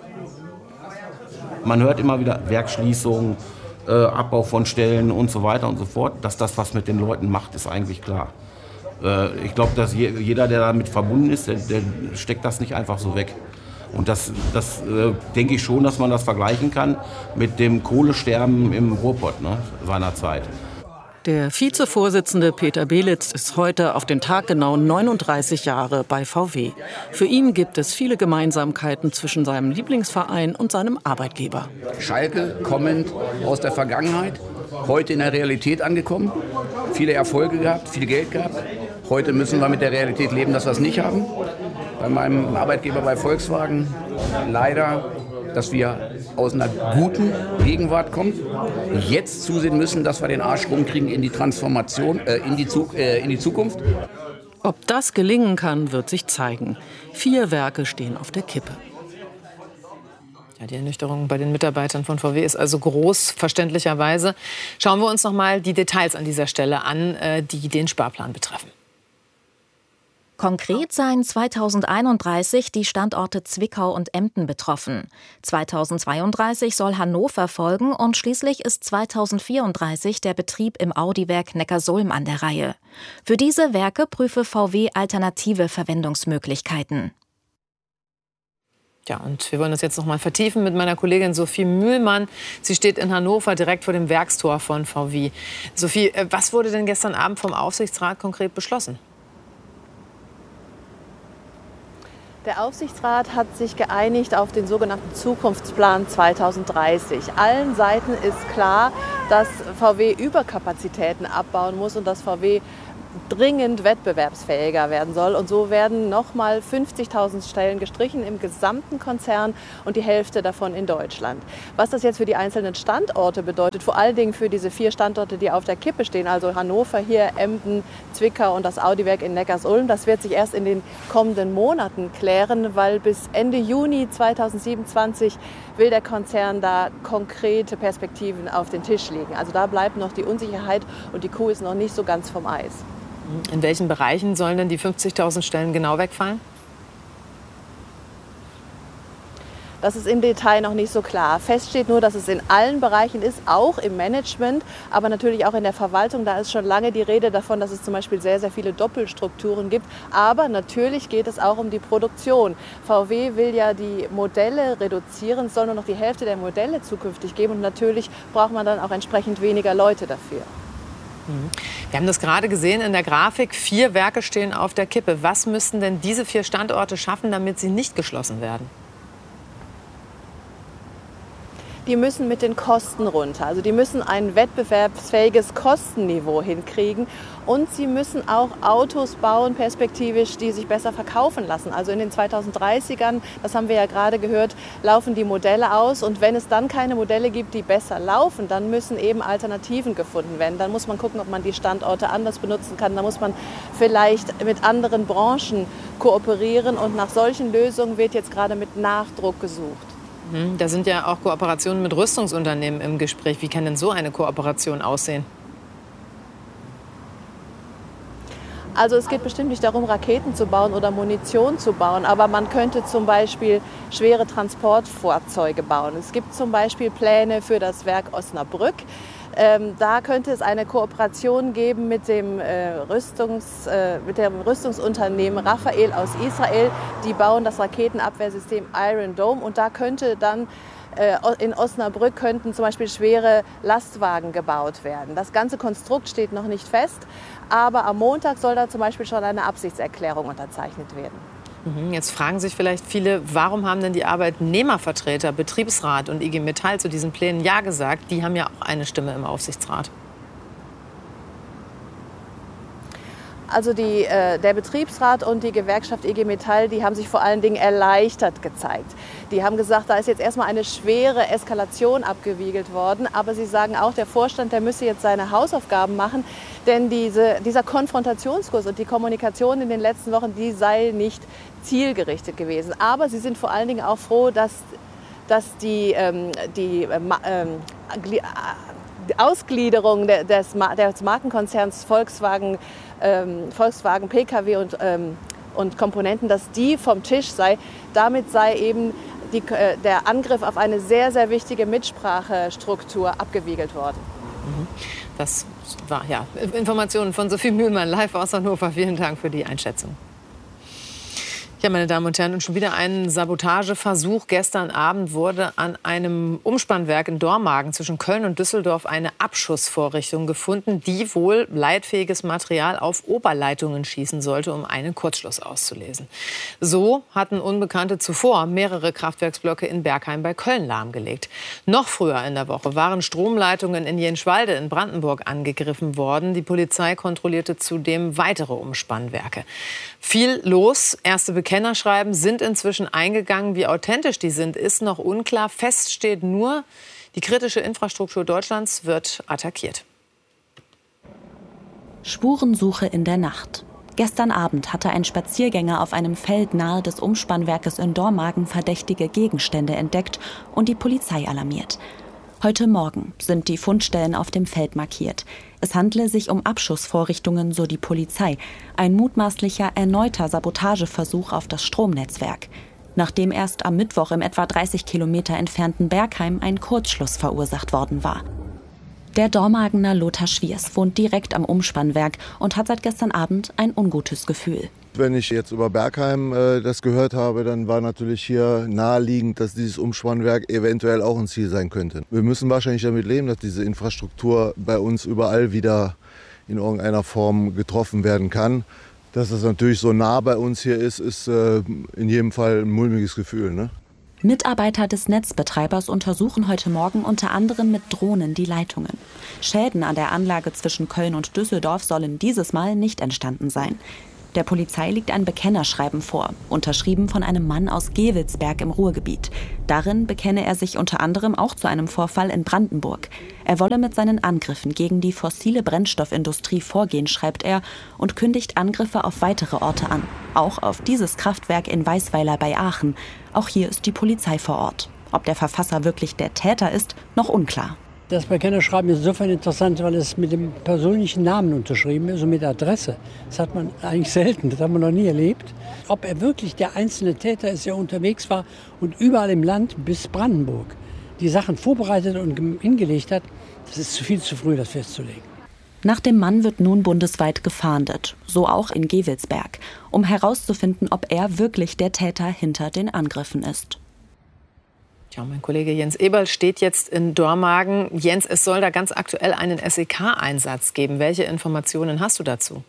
Man hört immer wieder Werksschließungen, Abbau von Stellen und so weiter und so fort. Dass das was mit den Leuten macht, ist eigentlich klar. Ich glaube, dass jeder, der damit verbunden ist, der steckt das nicht einfach so weg. Und das denke ich schon, dass man das vergleichen kann mit dem Kohlesterben im Ruhrpott seinerzeit. Der Vizevorsitzende Peter Belitz ist heute auf den Tag genau 39 Jahre bei VW. Für ihn gibt es viele Gemeinsamkeiten zwischen seinem Lieblingsverein und seinem Arbeitgeber. Schalke kommend aus der Vergangenheit, heute in der Realität angekommen, viele Erfolge gehabt, viel Geld gehabt. Heute müssen wir mit der Realität leben, dass wir es nicht haben. Bei meinem Arbeitgeber bei Volkswagen leider, dass wir aus einer guten Gegenwart kommen, jetzt zusehen müssen, dass wir den Arsch rumkriegen in die Transformation, in die Zukunft. Ob das gelingen kann, wird sich zeigen. 4 Werke stehen auf der Kippe. Ja, die Ernüchterung bei den Mitarbeitern von VW ist also groß, verständlicherweise. Schauen wir uns noch mal die Details an dieser Stelle an, die den Sparplan betreffen. Konkret seien 2031 die Standorte Zwickau und Emden betroffen. 2032 soll Hannover folgen und schließlich ist 2034 der Betrieb im Audi-Werk Neckarsulm an der Reihe. Für diese Werke prüfe VW alternative Verwendungsmöglichkeiten. Ja, und wir wollen das jetzt noch mal vertiefen mit meiner Kollegin Sophie Mühlmann. Sie steht in Hannover direkt vor dem Werkstor von VW. Sophie, was wurde denn gestern Abend vom Aufsichtsrat konkret beschlossen? Der Aufsichtsrat hat sich geeinigt auf den sogenannten Zukunftsplan 2030. Allen Seiten ist klar, dass VW Überkapazitäten abbauen muss und dass VW dringend wettbewerbsfähiger werden soll. Und so werden nochmal 50.000 Stellen gestrichen im gesamten Konzern und die Hälfte davon in Deutschland. Was das jetzt für die einzelnen Standorte bedeutet, vor allen Dingen für diese 4 Standorte, die auf der Kippe stehen, also Hannover hier, Emden, Zwickau und das Audi-Werk in Neckarsulm, das wird sich erst in den kommenden Monaten klären, weil bis Ende Juni 2027 will der Konzern da konkrete Perspektiven auf den Tisch legen. Also da bleibt noch die Unsicherheit und die Kuh ist noch nicht so ganz vom Eis. In welchen Bereichen sollen denn die 50.000 Stellen genau wegfallen? Das ist im Detail noch nicht so klar. Fest steht nur, dass es in allen Bereichen ist, auch im Management, aber natürlich auch in der Verwaltung. Da ist schon lange die Rede davon, dass es zum Beispiel sehr, sehr viele Doppelstrukturen gibt. Aber natürlich geht es auch um die Produktion. VW will ja die Modelle reduzieren. Es soll nur noch die Hälfte der Modelle zukünftig geben. Und natürlich braucht man dann auch entsprechend weniger Leute dafür. Wir haben das gerade gesehen in der Grafik. 4 Werke stehen auf der Kippe. Was müssten denn diese 4 Standorte schaffen, damit sie nicht geschlossen werden? Die müssen mit den Kosten runter. Also die müssen ein wettbewerbsfähiges Kostenniveau hinkriegen. Und sie müssen auch Autos bauen, perspektivisch, die sich besser verkaufen lassen. Also in den 2030ern, das haben wir ja gerade gehört, laufen die Modelle aus. Und wenn es dann keine Modelle gibt, die besser laufen, dann müssen eben Alternativen gefunden werden. Dann muss man gucken, ob man die Standorte anders benutzen kann. Da muss man vielleicht mit anderen Branchen kooperieren. Und nach solchen Lösungen wird jetzt gerade mit Nachdruck gesucht. Da sind ja auch Kooperationen mit Rüstungsunternehmen im Gespräch. Wie kann denn so eine Kooperation aussehen? Also es geht bestimmt nicht darum, Raketen zu bauen oder Munition zu bauen, aber man könnte zum Beispiel schwere Transportfahrzeuge bauen. Es gibt zum Beispiel Pläne für das Werk Osnabrück. Da könnte es eine Kooperation geben mit dem Rüstungsunternehmen Rafael aus Israel. Die bauen das Raketenabwehrsystem Iron Dome und da könnte dann in Osnabrück könnten zum Beispiel schwere Lastwagen gebaut werden. Das ganze Konstrukt steht noch nicht fest, aber am Montag soll da zum Beispiel schon eine Absichtserklärung unterzeichnet werden. Jetzt fragen sich vielleicht viele, warum haben denn die Arbeitnehmervertreter, Betriebsrat und IG Metall zu diesen Plänen Ja gesagt? Die haben ja auch eine Stimme im Aufsichtsrat. Also der Betriebsrat und die Gewerkschaft IG Metall, die haben sich vor allen Dingen erleichtert gezeigt. Die haben gesagt, da ist jetzt erstmal eine schwere Eskalation abgewiegelt worden. Aber sie sagen auch, der Vorstand, der müsse jetzt seine Hausaufgaben machen. Denn dieser Konfrontationskurs und die Kommunikation in den letzten Wochen, die sei nicht zielgerichtet gewesen. Aber sie sind vor allen Dingen auch froh, dass die Ausgliederung des Markenkonzerns Volkswagen Pkw und Komponenten, dass die vom Tisch sei. Damit sei eben der Angriff auf eine sehr, sehr wichtige Mitsprachestruktur abgewiegelt worden. Das war ja Informationen von Sophie Mühlmann live aus Hannover. Vielen Dank für die Einschätzung. Ja, meine Damen und Herren, und schon wieder ein Sabotageversuch. Gestern Abend wurde an einem Umspannwerk in Dormagen zwischen Köln und Düsseldorf eine Abschussvorrichtung gefunden, die wohl leitfähiges Material auf Oberleitungen schießen sollte, um einen Kurzschluss auszulösen. So hatten Unbekannte zuvor mehrere Kraftwerksblöcke in Bergheim bei Köln lahmgelegt. Noch früher in der Woche waren Stromleitungen in Jenschwalde in Brandenburg angegriffen worden. Die Polizei kontrollierte zudem weitere Umspannwerke. Viel los. Erste Bekennerschreiben sind inzwischen eingegangen. Wie authentisch die sind, ist noch unklar. Fest steht nur, die kritische Infrastruktur Deutschlands wird attackiert. Spurensuche in der Nacht. Gestern Abend hatte ein Spaziergänger auf einem Feld nahe des Umspannwerkes in Dormagen verdächtige Gegenstände entdeckt und die Polizei alarmiert. Heute Morgen sind die Fundstellen auf dem Feld markiert. Es handle sich um Abschussvorrichtungen, so die Polizei. Ein mutmaßlicher erneuter Sabotageversuch auf das Stromnetzwerk. Nachdem erst am Mittwoch im etwa 30 Kilometer entfernten Bergheim ein Kurzschluss verursacht worden war. Der Dormagener Lothar Schwiers wohnt direkt am Umspannwerk und hat seit gestern Abend ein ungutes Gefühl. Wenn ich jetzt über Bergheim das gehört habe, dann war natürlich hier naheliegend, dass dieses Umspannwerk eventuell auch ein Ziel sein könnte. Wir müssen wahrscheinlich damit leben, dass diese Infrastruktur bei uns überall wieder in irgendeiner Form getroffen werden kann. Dass es natürlich so nah bei uns hier ist in jedem Fall ein mulmiges Gefühl, ne? Mitarbeiter des Netzbetreibers untersuchen heute Morgen unter anderem mit Drohnen die Leitungen. Schäden an der Anlage zwischen Köln und Düsseldorf sollen dieses Mal nicht entstanden sein. Der Polizei liegt ein Bekennerschreiben vor, unterschrieben von einem Mann aus Gevelsberg im Ruhrgebiet. Darin bekenne er sich unter anderem auch zu einem Vorfall in Brandenburg. Er wolle mit seinen Angriffen gegen die fossile Brennstoffindustrie vorgehen, schreibt er, und kündigt Angriffe auf weitere Orte an. Auch auf dieses Kraftwerk in Weißweiler bei Aachen. Auch hier ist die Polizei vor Ort. Ob der Verfasser wirklich der Täter ist, noch unklar. Das Bekennerschreiben ist insofern interessant, weil es mit dem persönlichen Namen unterschrieben ist und mit Adresse. Das hat man eigentlich selten, das hat man noch nie erlebt. Ob er wirklich der einzelne Täter ist, der unterwegs war und überall im Land bis Brandenburg die Sachen vorbereitet und hingelegt hat, das ist viel zu früh, das festzulegen. Nach dem Mann wird nun bundesweit gefahndet, so auch in Gevelsberg, um herauszufinden, ob er wirklich der Täter hinter den Angriffen ist. Ja, mein Kollege Jens Eberl steht jetzt in Dormagen. Jens, es soll da ganz aktuell einen SEK-Einsatz geben. Welche Informationen hast du dazu?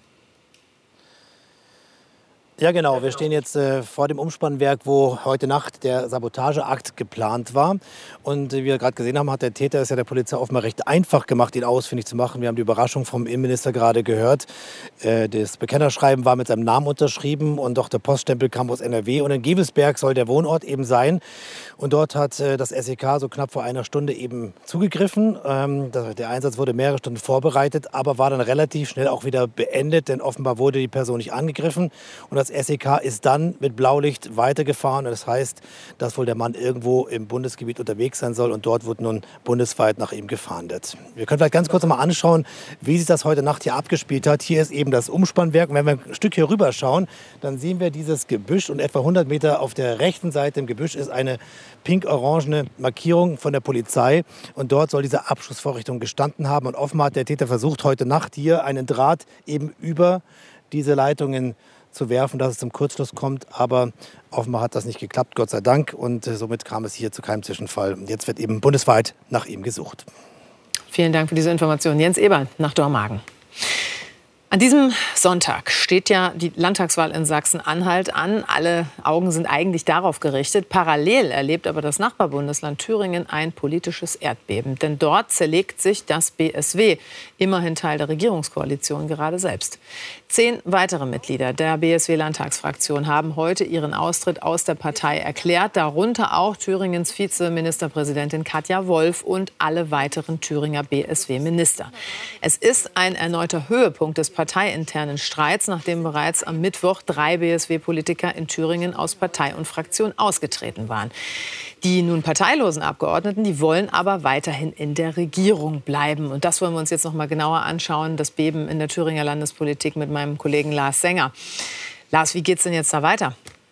Ja, genau. Wir stehen jetzt vor dem Umspannwerk, wo heute Nacht der Sabotageakt geplant war. Und wie wir gerade gesehen haben, hat der Täter es ja der Polizei offenbar recht einfach gemacht, ihn ausfindig zu machen. Wir haben die Überraschung vom Innenminister gerade gehört. Das Bekennerschreiben war mit seinem Namen unterschrieben und auch der Poststempel kam aus NRW. Und in Gevelsberg soll der Wohnort eben sein. Und dort hat das SEK so knapp vor einer Stunde eben zugegriffen. Der Einsatz wurde mehrere Stunden vorbereitet, aber war dann relativ schnell auch wieder beendet, denn offenbar wurde die Person nicht angegriffen. Und das SEK ist dann mit Blaulicht weitergefahren. Das heißt, dass wohl der Mann irgendwo im Bundesgebiet unterwegs sein soll und dort wird nun bundesweit nach ihm gefahndet. Wir können vielleicht ganz kurz mal anschauen, wie sich das heute Nacht hier abgespielt hat. Hier ist eben das Umspannwerk. Und wenn wir ein Stück hier rüber schauen, dann sehen wir dieses Gebüsch und etwa 100 Meter auf der rechten Seite im Gebüsch ist eine pink-orangene Markierung von der Polizei und dort soll diese Abschussvorrichtung gestanden haben und offenbar hat der Täter versucht, heute Nacht hier einen Draht eben über diese Leitungen zu werfen, dass es zum Kurzschluss kommt, aber offenbar hat das nicht geklappt, Gott sei Dank, und somit kam es hier zu keinem Zwischenfall. Und jetzt wird eben bundesweit nach ihm gesucht. Vielen Dank für diese Information. Jens Eberl nach Dormagen. An diesem Sonntag steht ja die Landtagswahl in Sachsen-Anhalt an. Alle Augen sind eigentlich darauf gerichtet. Parallel erlebt aber das Nachbarbundesland Thüringen ein politisches Erdbeben. Denn dort zerlegt sich das BSW, immerhin Teil der Regierungskoalition, gerade selbst. 10 weitere Mitglieder der BSW-Landtagsfraktion haben heute ihren Austritt aus der Partei erklärt. Darunter auch Thüringens Vizeministerpräsidentin Katja Wolf und alle weiteren Thüringer BSW-Minister. Es ist ein erneuter Höhepunkt des parteiinternen Streits, nachdem bereits am Mittwoch 3 BSW-Politiker in Thüringen aus Partei und Fraktion ausgetreten waren. Die nun parteilosen Abgeordneten, die wollen aber weiterhin in der Regierung bleiben. Und das wollen wir uns jetzt noch mal genauer anschauen. Das Beben in der Thüringer Landespolitik mit meinem Kollegen Lars Sänger. Lars, wie geht's denn jetzt da weiter?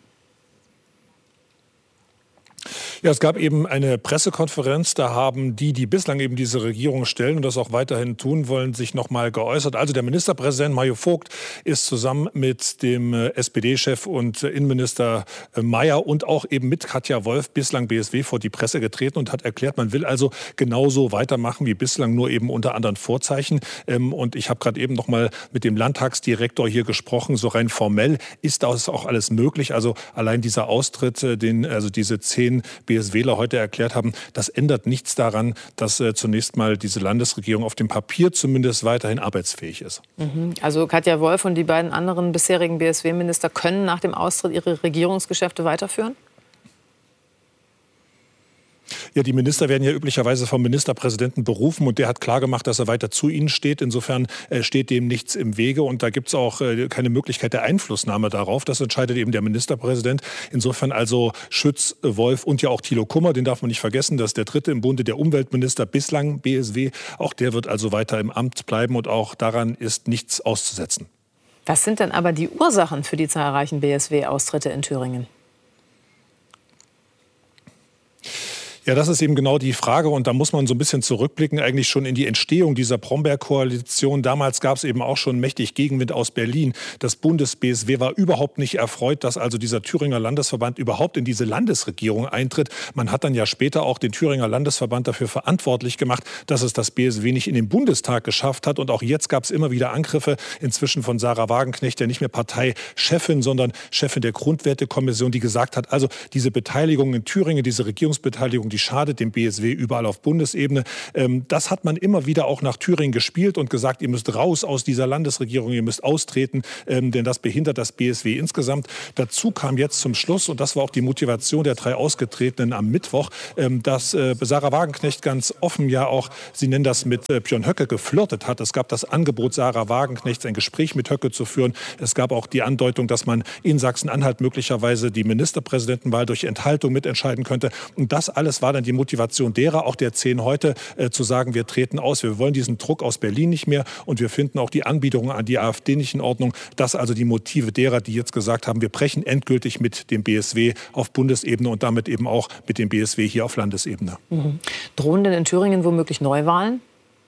Ja, es gab eben eine Pressekonferenz, da haben die bislang eben diese Regierung stellen und das auch weiterhin tun wollen, sich noch mal geäußert. Also der Ministerpräsident Mario Vogt ist zusammen mit dem SPD-Chef und Innenminister Mayer und auch eben mit Katja Wolf, bislang BSW, vor die Presse getreten und hat erklärt, man will also genauso weitermachen wie bislang, nur eben unter anderen Vorzeichen. Und ich habe gerade eben noch mal mit dem Landtagsdirektor hier gesprochen. So rein formell ist das auch alles möglich. Also allein dieser Austritt, also diese 10 BSWler heute erklärt haben, das ändert nichts daran, dass zunächst mal diese Landesregierung auf dem Papier zumindest weiterhin arbeitsfähig ist. Also Katja Wolf und die beiden anderen bisherigen BSW-Minister können nach dem Austritt ihre Regierungsgeschäfte weiterführen? Ja, die Minister werden ja üblicherweise vom Ministerpräsidenten berufen und der hat klargemacht, dass er weiter zu ihnen steht. Insofern steht dem nichts im Wege und da gibt es auch keine Möglichkeit der Einflussnahme darauf. Das entscheidet eben der Ministerpräsident. Insofern also Schütz, Wolf und ja auch Thilo Kummer, den darf man nicht vergessen, das ist der dritte im Bunde, der Umweltminister, bislang BSW. Auch der wird also weiter im Amt bleiben und auch daran ist nichts auszusetzen. Was sind denn aber die Ursachen für die zahlreichen BSW-Austritte in Thüringen? Ja, das ist eben genau die Frage und da muss man so ein bisschen zurückblicken, eigentlich schon in die Entstehung dieser Bromberg-Koalition. Damals gab es eben auch schon mächtig Gegenwind aus Berlin. Das Bundes-BSW war überhaupt nicht erfreut, dass also dieser Thüringer Landesverband überhaupt in diese Landesregierung eintritt. Man hat dann ja später auch den Thüringer Landesverband dafür verantwortlich gemacht, dass es das BSW nicht in den Bundestag geschafft hat. Und auch jetzt gab es immer wieder Angriffe, inzwischen von Sarah Wagenknecht, ja nicht mehr Parteichefin, sondern Chefin der Grundwertekommission, die gesagt hat, also diese Beteiligung in Thüringen, diese Regierungsbeteiligung, die schadet dem BSW überall auf Bundesebene. Das hat man immer wieder auch nach Thüringen gespielt und gesagt, ihr müsst raus aus dieser Landesregierung, ihr müsst austreten, denn das behindert das BSW insgesamt. Dazu kam jetzt zum Schluss, und das war auch die Motivation der 3 Ausgetretenen am Mittwoch, dass Sarah Wagenknecht ganz offen ja auch, sie nennen das mit Björn Höcke, geflirtet hat. Es gab das Angebot Sarah Wagenknechts, ein Gespräch mit Höcke zu führen. Es gab auch die Andeutung, dass man in Sachsen-Anhalt möglicherweise die Ministerpräsidentenwahl durch Enthaltung mitentscheiden könnte. Und das alles war dann die Motivation derer, auch der 10 heute, zu sagen, wir treten aus. Wir wollen diesen Druck aus Berlin nicht mehr und wir finden auch die Anbietungen an die AfD nicht in Ordnung. Das also die Motive derer, die jetzt gesagt haben, wir brechen endgültig mit dem BSW auf Bundesebene und damit eben auch mit dem BSW hier auf Landesebene. Mhm. Drohen denn in Thüringen womöglich Neuwahlen?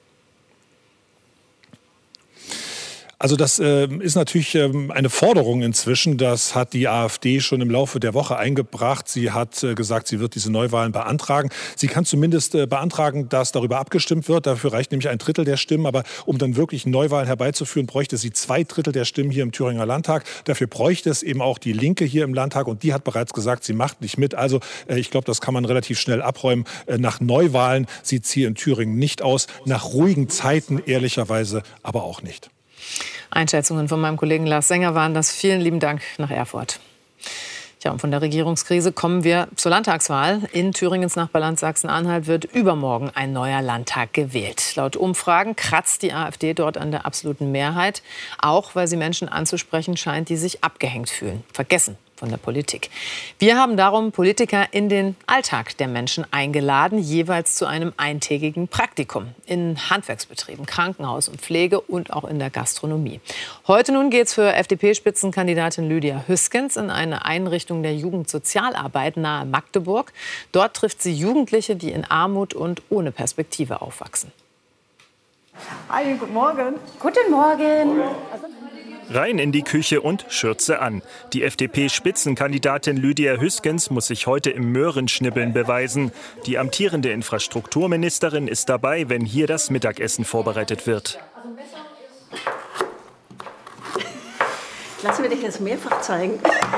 Also das ist natürlich eine Forderung inzwischen. Das hat die AfD schon im Laufe der Woche eingebracht. Sie hat gesagt, sie wird diese Neuwahlen beantragen. Sie kann zumindest beantragen, dass darüber abgestimmt wird. Dafür reicht nämlich 1/3 der Stimmen. Aber um dann wirklich Neuwahlen herbeizuführen, bräuchte sie 2/3 der Stimmen hier im Thüringer Landtag. Dafür bräuchte es eben auch die Linke hier im Landtag. Und die hat bereits gesagt, sie macht nicht mit. Also ich glaube, das kann man relativ schnell abräumen. Nach Neuwahlen sieht es hier in Thüringen nicht aus. Nach ruhigen Zeiten ehrlicherweise aber auch nicht. Einschätzungen von meinem Kollegen Lars Sänger waren das. Vielen lieben Dank nach Erfurt. Ja, und von der Regierungskrise kommen wir zur Landtagswahl. In Thüringens Nachbarland Sachsen-Anhalt wird übermorgen ein neuer Landtag gewählt. Laut Umfragen kratzt die AfD dort an der absoluten Mehrheit. Auch weil sie Menschen anzusprechen scheint, die sich abgehängt fühlen, vergessen von der Politik. Wir haben darum Politiker in den Alltag der Menschen eingeladen, jeweils zu einem eintägigen Praktikum in Handwerksbetrieben, Krankenhaus und Pflege und auch in der Gastronomie. Heute nun geht es für FDP-Spitzenkandidatin Lydia Hüskens in eine Einrichtung der Jugendsozialarbeit nahe Magdeburg. Dort trifft sie Jugendliche, die in Armut und ohne Perspektive aufwachsen. Hi, guten Morgen. Guten Morgen. Rein in die Küche und Schürze an. Die FDP-Spitzenkandidatin Lydia Hüskens muss sich heute im Möhrenschnibbeln beweisen. Die amtierende Infrastrukturministerin ist dabei, wenn hier das Mittagessen vorbereitet wird. Lassen wir dich jetzt mehrfach zeigen.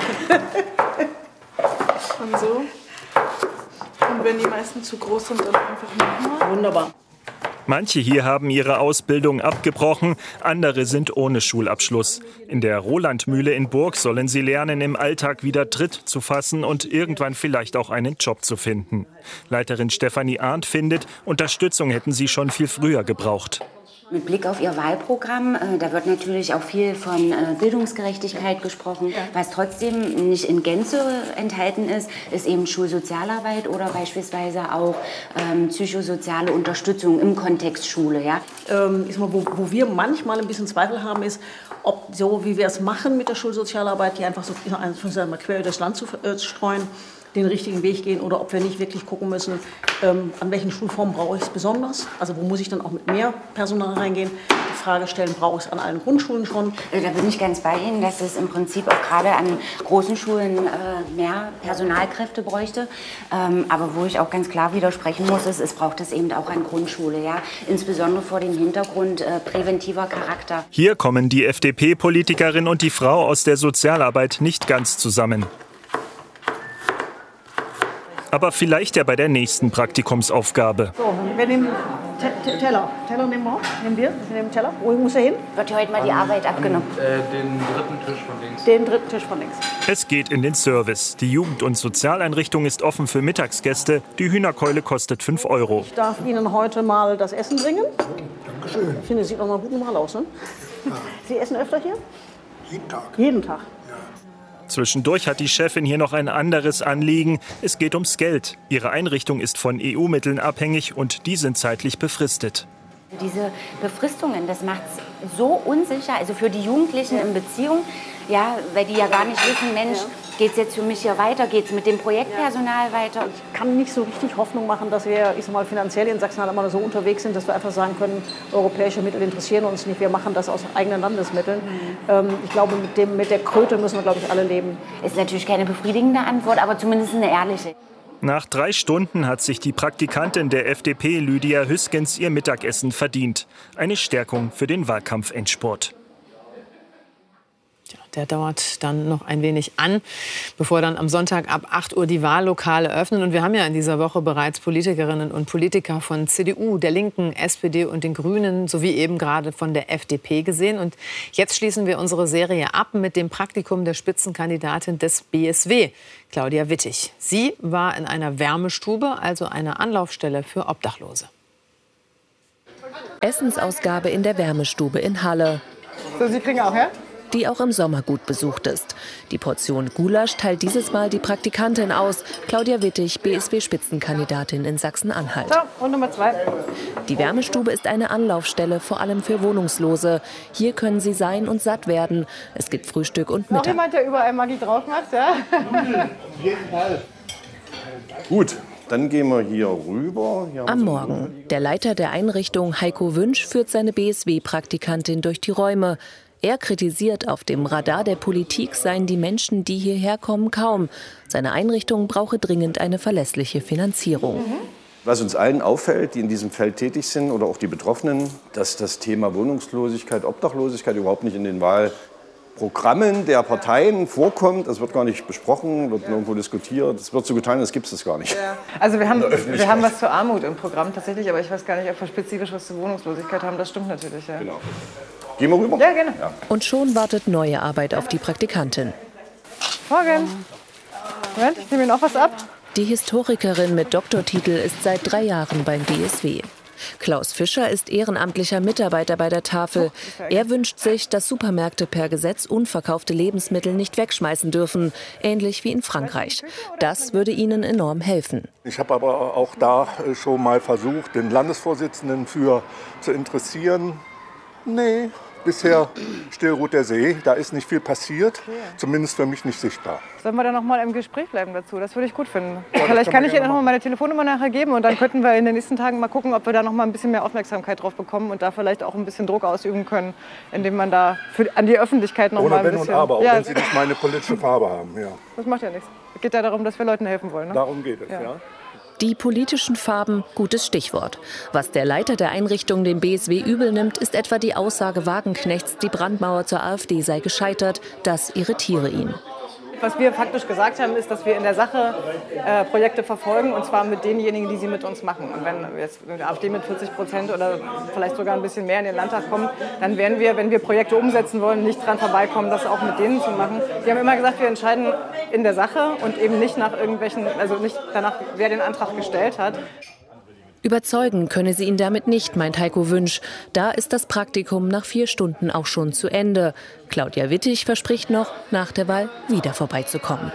Und so. Und wenn die meisten zu groß sind, dann einfach nochmal. Wunderbar. Manche hier haben ihre Ausbildung abgebrochen, andere sind ohne Schulabschluss. In der Rolandmühle in Burg sollen sie lernen, im Alltag wieder Tritt zu fassen und irgendwann vielleicht auch einen Job zu finden. Leiterin Stefanie Arndt findet, Unterstützung hätten sie schon viel früher gebraucht. Mit Blick auf Ihr Wahlprogramm, da wird natürlich auch viel von Bildungsgerechtigkeit gesprochen. Was trotzdem nicht in Gänze enthalten ist, ist eben Schulsozialarbeit oder beispielsweise auch psychosoziale Unterstützung im Kontext Schule. Ja? Wo wir manchmal ein bisschen Zweifel haben, ist, ob so wie wir es machen mit der Schulsozialarbeit, die einfach so quer über das Land zu streuen, den richtigen Weg gehen oder ob wir nicht wirklich gucken müssen, an welchen Schulformen brauche ich es besonders. Also wo muss ich dann auch mit mehr Personal reingehen. Die Frage stellen, brauche ich es an allen Grundschulen schon. Da bin ich ganz bei Ihnen, dass es im Prinzip auch gerade an großen Schulen mehr Personalkräfte bräuchte. Aber wo ich auch ganz klar widersprechen muss, ist, es braucht es eben auch an Grundschule. Ja? Insbesondere vor dem Hintergrund präventiver Charakter. Hier kommen die FDP-Politikerin und die Frau aus der Sozialarbeit nicht ganz zusammen. Aber vielleicht ja bei der nächsten Praktikumsaufgabe. So, wir nehmen Teller. Teller nehmen wir auch. Nehmen wir nehmen Teller. Wo muss er hin? Wird hier heute mal die Arbeit abgenommen. Den dritten Tisch von links. Den dritten Tisch von links. Es geht in den Service. Die Jugend- und Sozialeinrichtung ist offen für Mittagsgäste. Die Hühnerkeule kostet 5 €. Ich darf Ihnen heute mal das Essen bringen. Dankeschön. Ich finde, es sieht auch mal gut normal aus. Ne? Ja. Sie essen öfter hier? Jeden Tag. Jeden Tag. Zwischendurch hat die Chefin hier noch ein anderes Anliegen. Es geht ums Geld. Ihre Einrichtung ist von EU-Mitteln abhängig und die sind zeitlich befristet. Diese Befristungen, das macht es so unsicher, also für die Jugendlichen in Beziehung, ja, weil die ja gar nicht wissen, Mensch, geht es jetzt für mich hier weiter, geht es mit dem Projektpersonal weiter? Ich kann nicht so richtig Hoffnung machen, dass wir, ich sag mal, finanziell in Sachsen-Anhalt immer so unterwegs sind, dass wir einfach sagen können, europäische Mittel interessieren uns nicht, wir machen das aus eigenen Landesmitteln. Ich glaube, mit der Kröte müssen wir, glaube ich, alle leben. Ist natürlich keine befriedigende Antwort, aber zumindest eine ehrliche. Nach 3 Stunden hat sich die Praktikantin der FDP, Lydia Hüskens, ihr Mittagessen verdient. Eine Stärkung für den Wahlkampfendspurt. Der dauert dann noch ein wenig an, bevor dann am Sonntag ab 8 Uhr die Wahllokale öffnen. Und wir haben ja in dieser Woche bereits Politikerinnen und Politiker von CDU, der Linken, SPD und den Grünen sowie eben gerade von der FDP gesehen. Und jetzt schließen wir unsere Serie ab mit dem Praktikum der Spitzenkandidatin des BSW, Claudia Wittig. Sie war in einer Wärmestube, also einer Anlaufstelle für Obdachlose. Essensausgabe in der Wärmestube in Halle. So, Sie kriegen auch, ja? Die auch im Sommer gut besucht ist. Die Portion Gulasch teilt dieses Mal die Praktikantin aus, Claudia Wittig, BSW-Spitzenkandidatin in Sachsen-Anhalt. So, und Nummer 2. Die Wärmestube ist eine Anlaufstelle, vor allem für Wohnungslose. Hier können sie sein und satt werden. Es gibt Frühstück und Mittag. Noch jemand, der überall Maggi drauf macht, ja? Auf jeden Fall. Gut. Dann gehen wir hier rüber. Hier am Morgen. Der Leiter der Einrichtung, Heiko Wünsch, führt seine BSW-Praktikantin durch die Räume. Er kritisiert, auf dem Radar der Politik seien die Menschen, die hierher kommen, kaum. Seine Einrichtung brauche dringend eine verlässliche Finanzierung. Was uns allen auffällt, die in diesem Feld tätig sind oder auch die Betroffenen, dass das Thema Wohnungslosigkeit, Obdachlosigkeit überhaupt nicht in den Wahlprogrammen der Parteien vorkommt. Das wird gar nicht besprochen, wird nirgendwo diskutiert. Es wird so getan, als gibt es gar nicht. Ja. Also wir haben was zur Armut im Programm tatsächlich, aber ich weiß gar nicht, ob wir spezifisch was zur Wohnungslosigkeit haben. Das stimmt natürlich. Ja. Genau. Gehen wir rüber? Ja, gerne. Ja. Und schon wartet neue Arbeit auf die Praktikantin. Morgen. Moment, ich nehme noch was ab. Die Historikerin mit Doktortitel ist seit 3 Jahren beim BSW. Klaus Fischer ist ehrenamtlicher Mitarbeiter bei der Tafel. Er wünscht sich, dass Supermärkte per Gesetz unverkaufte Lebensmittel nicht wegschmeißen dürfen, ähnlich wie in Frankreich. Das würde ihnen enorm helfen. Ich habe aber auch da schon mal versucht, den Landesvorsitzenden für zu interessieren. Nee. Bisher still ruht der See, da ist nicht viel passiert, zumindest für mich nicht sichtbar. Sollen wir da noch mal im Gespräch bleiben dazu? Das würde ich gut finden. Ja, vielleicht kann ich Ihnen noch mal meine Telefonnummer nachher geben und dann könnten wir in den nächsten Tagen mal gucken, ob wir da noch mal ein bisschen mehr Aufmerksamkeit drauf bekommen und da vielleicht auch ein bisschen Druck ausüben können, indem man da an die Öffentlichkeit noch mal ein bisschen... Ohne Wenn und Aber, auch wenn Sie nicht meine politische Farbe haben. Ja. Das macht ja nichts. Es geht ja darum, dass wir Leuten helfen wollen. Ne? Darum geht es, ja. Die politischen Farben, gutes Stichwort. Was der Leiter der Einrichtung dem BSW übel nimmt, ist etwa die Aussage Wagenknechts, die Brandmauer zur AfD sei gescheitert. Das irritiere ihn. Was wir faktisch gesagt haben, ist, dass wir in der Sache Projekte verfolgen, und zwar mit denjenigen, die sie mit uns machen. Und wenn jetzt die AfD mit 40% oder vielleicht sogar ein bisschen mehr in den Landtag kommt, dann werden wir, wenn wir Projekte umsetzen wollen, nicht dran vorbeikommen, das auch mit denen zu machen. Wir haben immer gesagt, wir entscheiden in der Sache und eben nicht nach irgendwelchen, also nicht danach, wer den Antrag gestellt hat. Überzeugen könne sie ihn damit nicht, meint Heiko Wünsch. Da ist das Praktikum nach 4 Stunden auch schon zu Ende. Claudia Wittig verspricht noch, nach der Wahl wieder vorbeizukommen.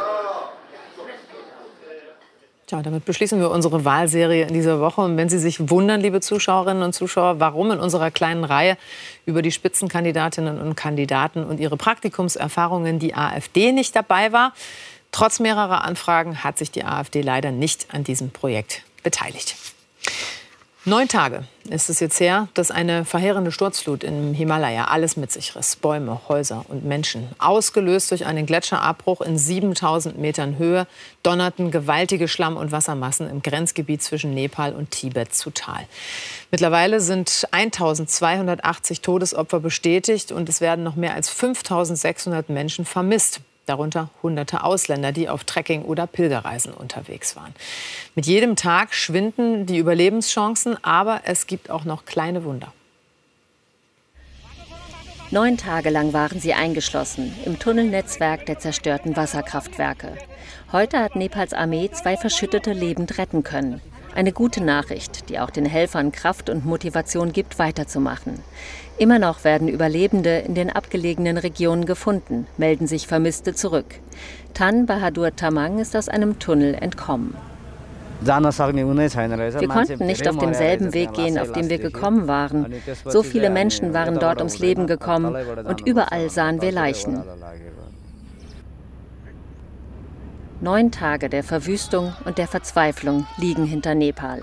Tja, damit beschließen wir unsere Wahlserie in dieser Woche. Und wenn Sie sich wundern, liebe Zuschauerinnen und Zuschauer, warum in unserer kleinen Reihe über die Spitzenkandidatinnen und Kandidaten und ihre Praktikumserfahrungen die AfD nicht dabei war, trotz mehrerer Anfragen hat sich die AfD leider nicht an diesem Projekt beteiligt. 9 Tage ist es jetzt her, dass eine verheerende Sturzflut im Himalaya alles mit sich riss. Bäume, Häuser und Menschen. Ausgelöst durch einen Gletscherabbruch in 7000 Metern Höhe donnerten gewaltige Schlamm- und Wassermassen im Grenzgebiet zwischen Nepal und Tibet zutal. Mittlerweile sind 1280 Todesopfer bestätigt und es werden noch mehr als 5600 Menschen vermisst. Darunter hunderte Ausländer, die auf Trekking- oder Pilgerreisen unterwegs waren. Mit jedem Tag schwinden die Überlebenschancen, aber es gibt auch noch kleine Wunder. 9 Tage lang waren sie eingeschlossen im Tunnelnetzwerk der zerstörten Wasserkraftwerke. Heute hat Nepals Armee 2 Verschüttete lebend retten können. Eine gute Nachricht, die auch den Helfern Kraft und Motivation gibt, weiterzumachen. Immer noch werden Überlebende in den abgelegenen Regionen gefunden, melden sich Vermisste zurück. Tan Bahadur Tamang ist aus einem Tunnel entkommen. Wir konnten nicht auf demselben Weg gehen, auf dem wir gekommen waren. So viele Menschen waren dort ums Leben gekommen und überall sahen wir Leichen. 9 Tage der Verwüstung und der Verzweiflung liegen hinter Nepal.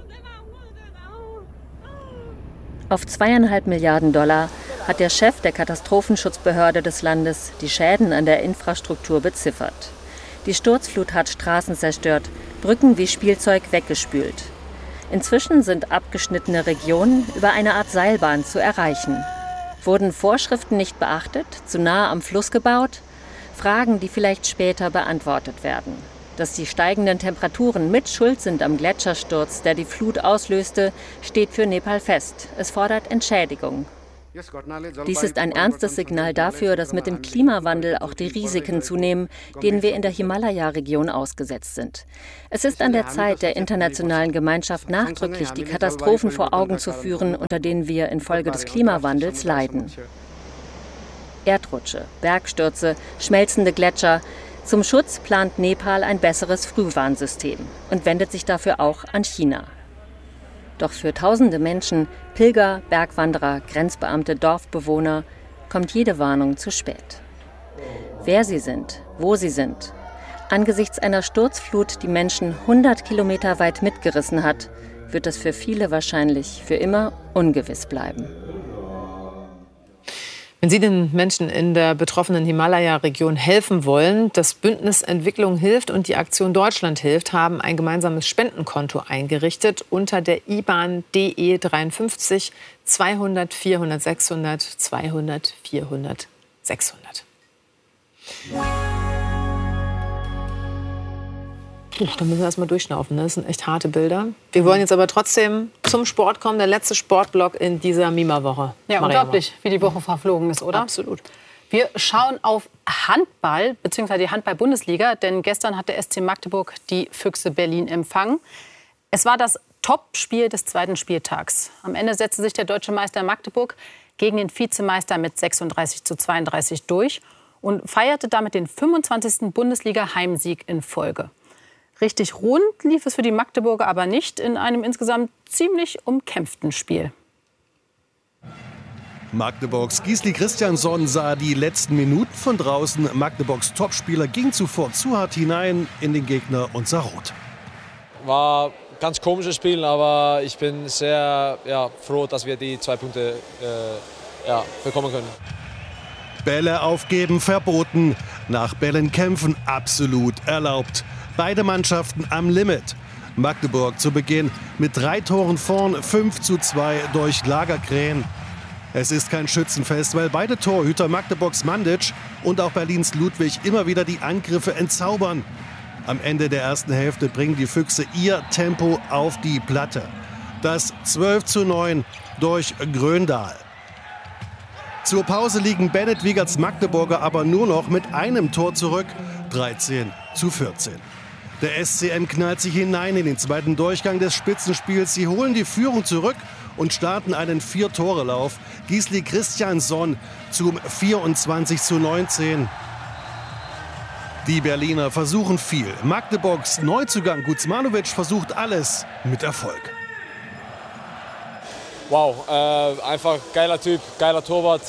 Auf $2,5 Milliarden hat der Chef der Katastrophenschutzbehörde des Landes die Schäden an der Infrastruktur beziffert. Die Sturzflut hat Straßen zerstört, Brücken wie Spielzeug weggespült. Inzwischen sind abgeschnittene Regionen über eine Art Seilbahn zu erreichen. Wurden Vorschriften nicht beachtet, zu nahe am Fluss gebaut? Fragen, die vielleicht später beantwortet werden. Dass die steigenden Temperaturen mit Schuld sind am Gletschersturz, der die Flut auslöste, steht für Nepal fest. Es fordert Entschädigung. Dies ist ein ernstes Signal dafür, dass mit dem Klimawandel auch die Risiken zunehmen, denen wir in der Himalaya-Region ausgesetzt sind. Es ist an der Zeit, der internationalen Gemeinschaft nachdrücklich die Katastrophen vor Augen zu führen, unter denen wir infolge des Klimawandels leiden. Erdrutsche, Bergstürze, schmelzende Gletscher. Zum Schutz plant Nepal ein besseres Frühwarnsystem und wendet sich dafür auch an China. Doch für tausende Menschen, Pilger, Bergwanderer, Grenzbeamte, Dorfbewohner, kommt jede Warnung zu spät. Wer sie sind, wo sie sind. Angesichts einer Sturzflut, die Menschen 100 Kilometer weit mitgerissen hat, wird es für viele wahrscheinlich für immer ungewiss bleiben. Wenn Sie den Menschen in der betroffenen Himalaya-Region helfen wollen, das Bündnis Entwicklung hilft und die Aktion Deutschland hilft, haben ein gemeinsames Spendenkonto eingerichtet unter der IBAN DE 53 200 400 600 200 400 600. Da müssen wir erst mal durchschnaufen. Ne? Das sind echt harte Bilder. Wir wollen jetzt aber trotzdem zum Sport kommen. Der letzte Sportblock in dieser Mima-Woche. Ja, unglaublich, wie die Woche verflogen ist, oder? Absolut. Wir schauen auf Handball, beziehungsweise die Handball-Bundesliga. Denn gestern hat der SC Magdeburg die Füchse Berlin empfangen. Es war das Top-Spiel des zweiten Spieltags. Am Ende setzte sich der deutsche Meister Magdeburg gegen den Vizemeister mit 36:32 durch und feierte damit den 25. Bundesliga-Heimsieg in Folge. Richtig rund lief es für die Magdeburger aber nicht in einem insgesamt ziemlich umkämpften Spiel. Magdeburgs Gisli Christiansson sah die letzten Minuten von draußen. Magdeburgs Topspieler ging zuvor zu hart hinein in den Gegner und sah rot. War ein ganz komisches Spiel, aber ich bin sehr froh, dass wir die 2 Punkte bekommen können. Bälle aufgeben verboten, nach Bällen kämpfen absolut erlaubt. Beide Mannschaften am Limit. Magdeburg zu Beginn mit 3 Toren vorn, 5:2 durch Lagerkrähen. Es ist kein Schützenfest, weil beide Torhüter Magdeburgs Mandic und auch Berlins Ludwig immer wieder die Angriffe entzaubern. Am Ende der ersten Hälfte bringen die Füchse ihr Tempo auf die Platte. Das 12:9 durch Gröndahl. Zur Pause liegen Bennett Wiegerts Magdeburger aber nur noch mit einem Tor zurück, 13:14. Der SCM knallt sich hinein in den zweiten Durchgang des Spitzenspiels. Sie holen die Führung zurück und starten einen 4-Tore-Lauf. Gisli Christiansson zum 24:19. Die Berliner versuchen viel. Magdeburgs Neuzugang Guzmanovic versucht alles mit Erfolg. Wow, einfach geiler Typ, geiler Torwart.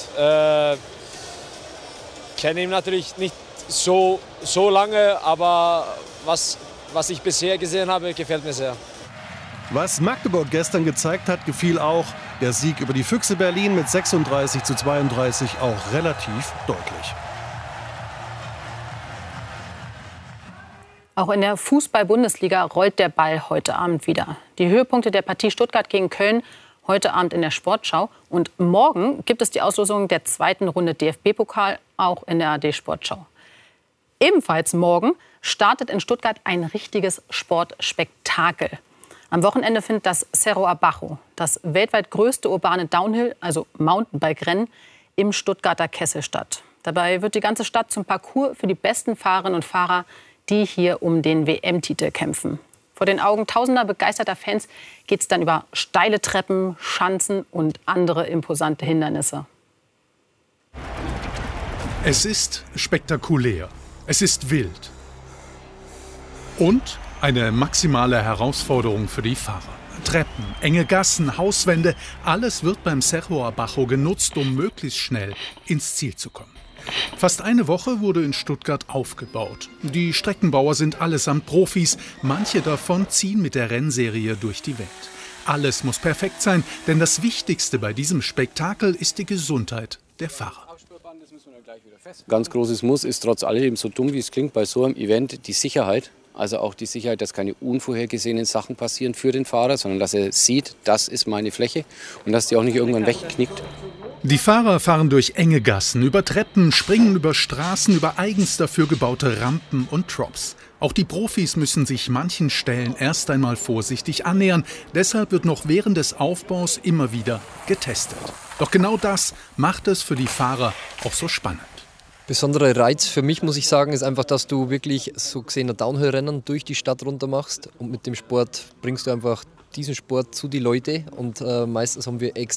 Kenne ihn natürlich nicht so lange, aber was ich bisher gesehen habe, gefällt mir sehr. Was Magdeburg gestern gezeigt hat, gefiel auch. Der Sieg über die Füchse Berlin mit 36:32 auch relativ deutlich. Auch in der Fußball-Bundesliga rollt der Ball heute Abend wieder. Die Höhepunkte der Partie Stuttgart gegen Köln heute Abend in der Sportschau. Und morgen gibt es die Auslosung der zweiten Runde DFB-Pokal, auch in der ARD-Sportschau. Ebenfalls morgen startet in Stuttgart ein richtiges Sportspektakel. Am Wochenende findet das Cerro Abajo, das weltweit größte urbane Downhill, also Mountainbike-Rennen, im Stuttgarter Kessel statt. Dabei wird die ganze Stadt zum Parcours für die besten Fahrerinnen und Fahrer, die hier um den WM-Titel kämpfen. Vor den Augen tausender begeisterter Fans geht es dann über steile Treppen, Schanzen und andere imposante Hindernisse. Es ist spektakulär. Es ist wild. Und Eine maximale Herausforderung für die Fahrer. Treppen, enge Gassen, Hauswände, alles wird beim Cerro Abajo genutzt, um möglichst schnell ins Ziel zu kommen. Fast eine Woche wurde in Stuttgart aufgebaut. Die Streckenbauer sind allesamt Profis, manche davon ziehen mit der Rennserie durch die Welt. Alles muss perfekt sein, denn das Wichtigste bei diesem Spektakel ist die Gesundheit der Fahrer. Ganz großes Muss ist trotz alledem, so dumm wie es klingt, bei so einem Event die Sicherheit. Also auch die Sicherheit, dass keine unvorhergesehenen Sachen passieren für den Fahrer, sondern dass er sieht, das ist meine Fläche und dass die auch nicht irgendwann wegknickt. Die Fahrer fahren durch enge Gassen, über Treppen, springen über Straßen, über eigens dafür gebaute Rampen und Drops. Auch die Profis müssen sich manchen Stellen erst einmal vorsichtig annähern. Deshalb wird noch während des Aufbaus immer wieder getestet. Doch genau das macht es für die Fahrer auch so spannend. Besonderer Reiz für mich, muss ich sagen, ist einfach, dass du wirklich so gesehen ein Downhill-Rennen durch die Stadt runter machst. Und mit dem Sport bringst du einfach diesen Sport zu die Leute. Und meistens haben wir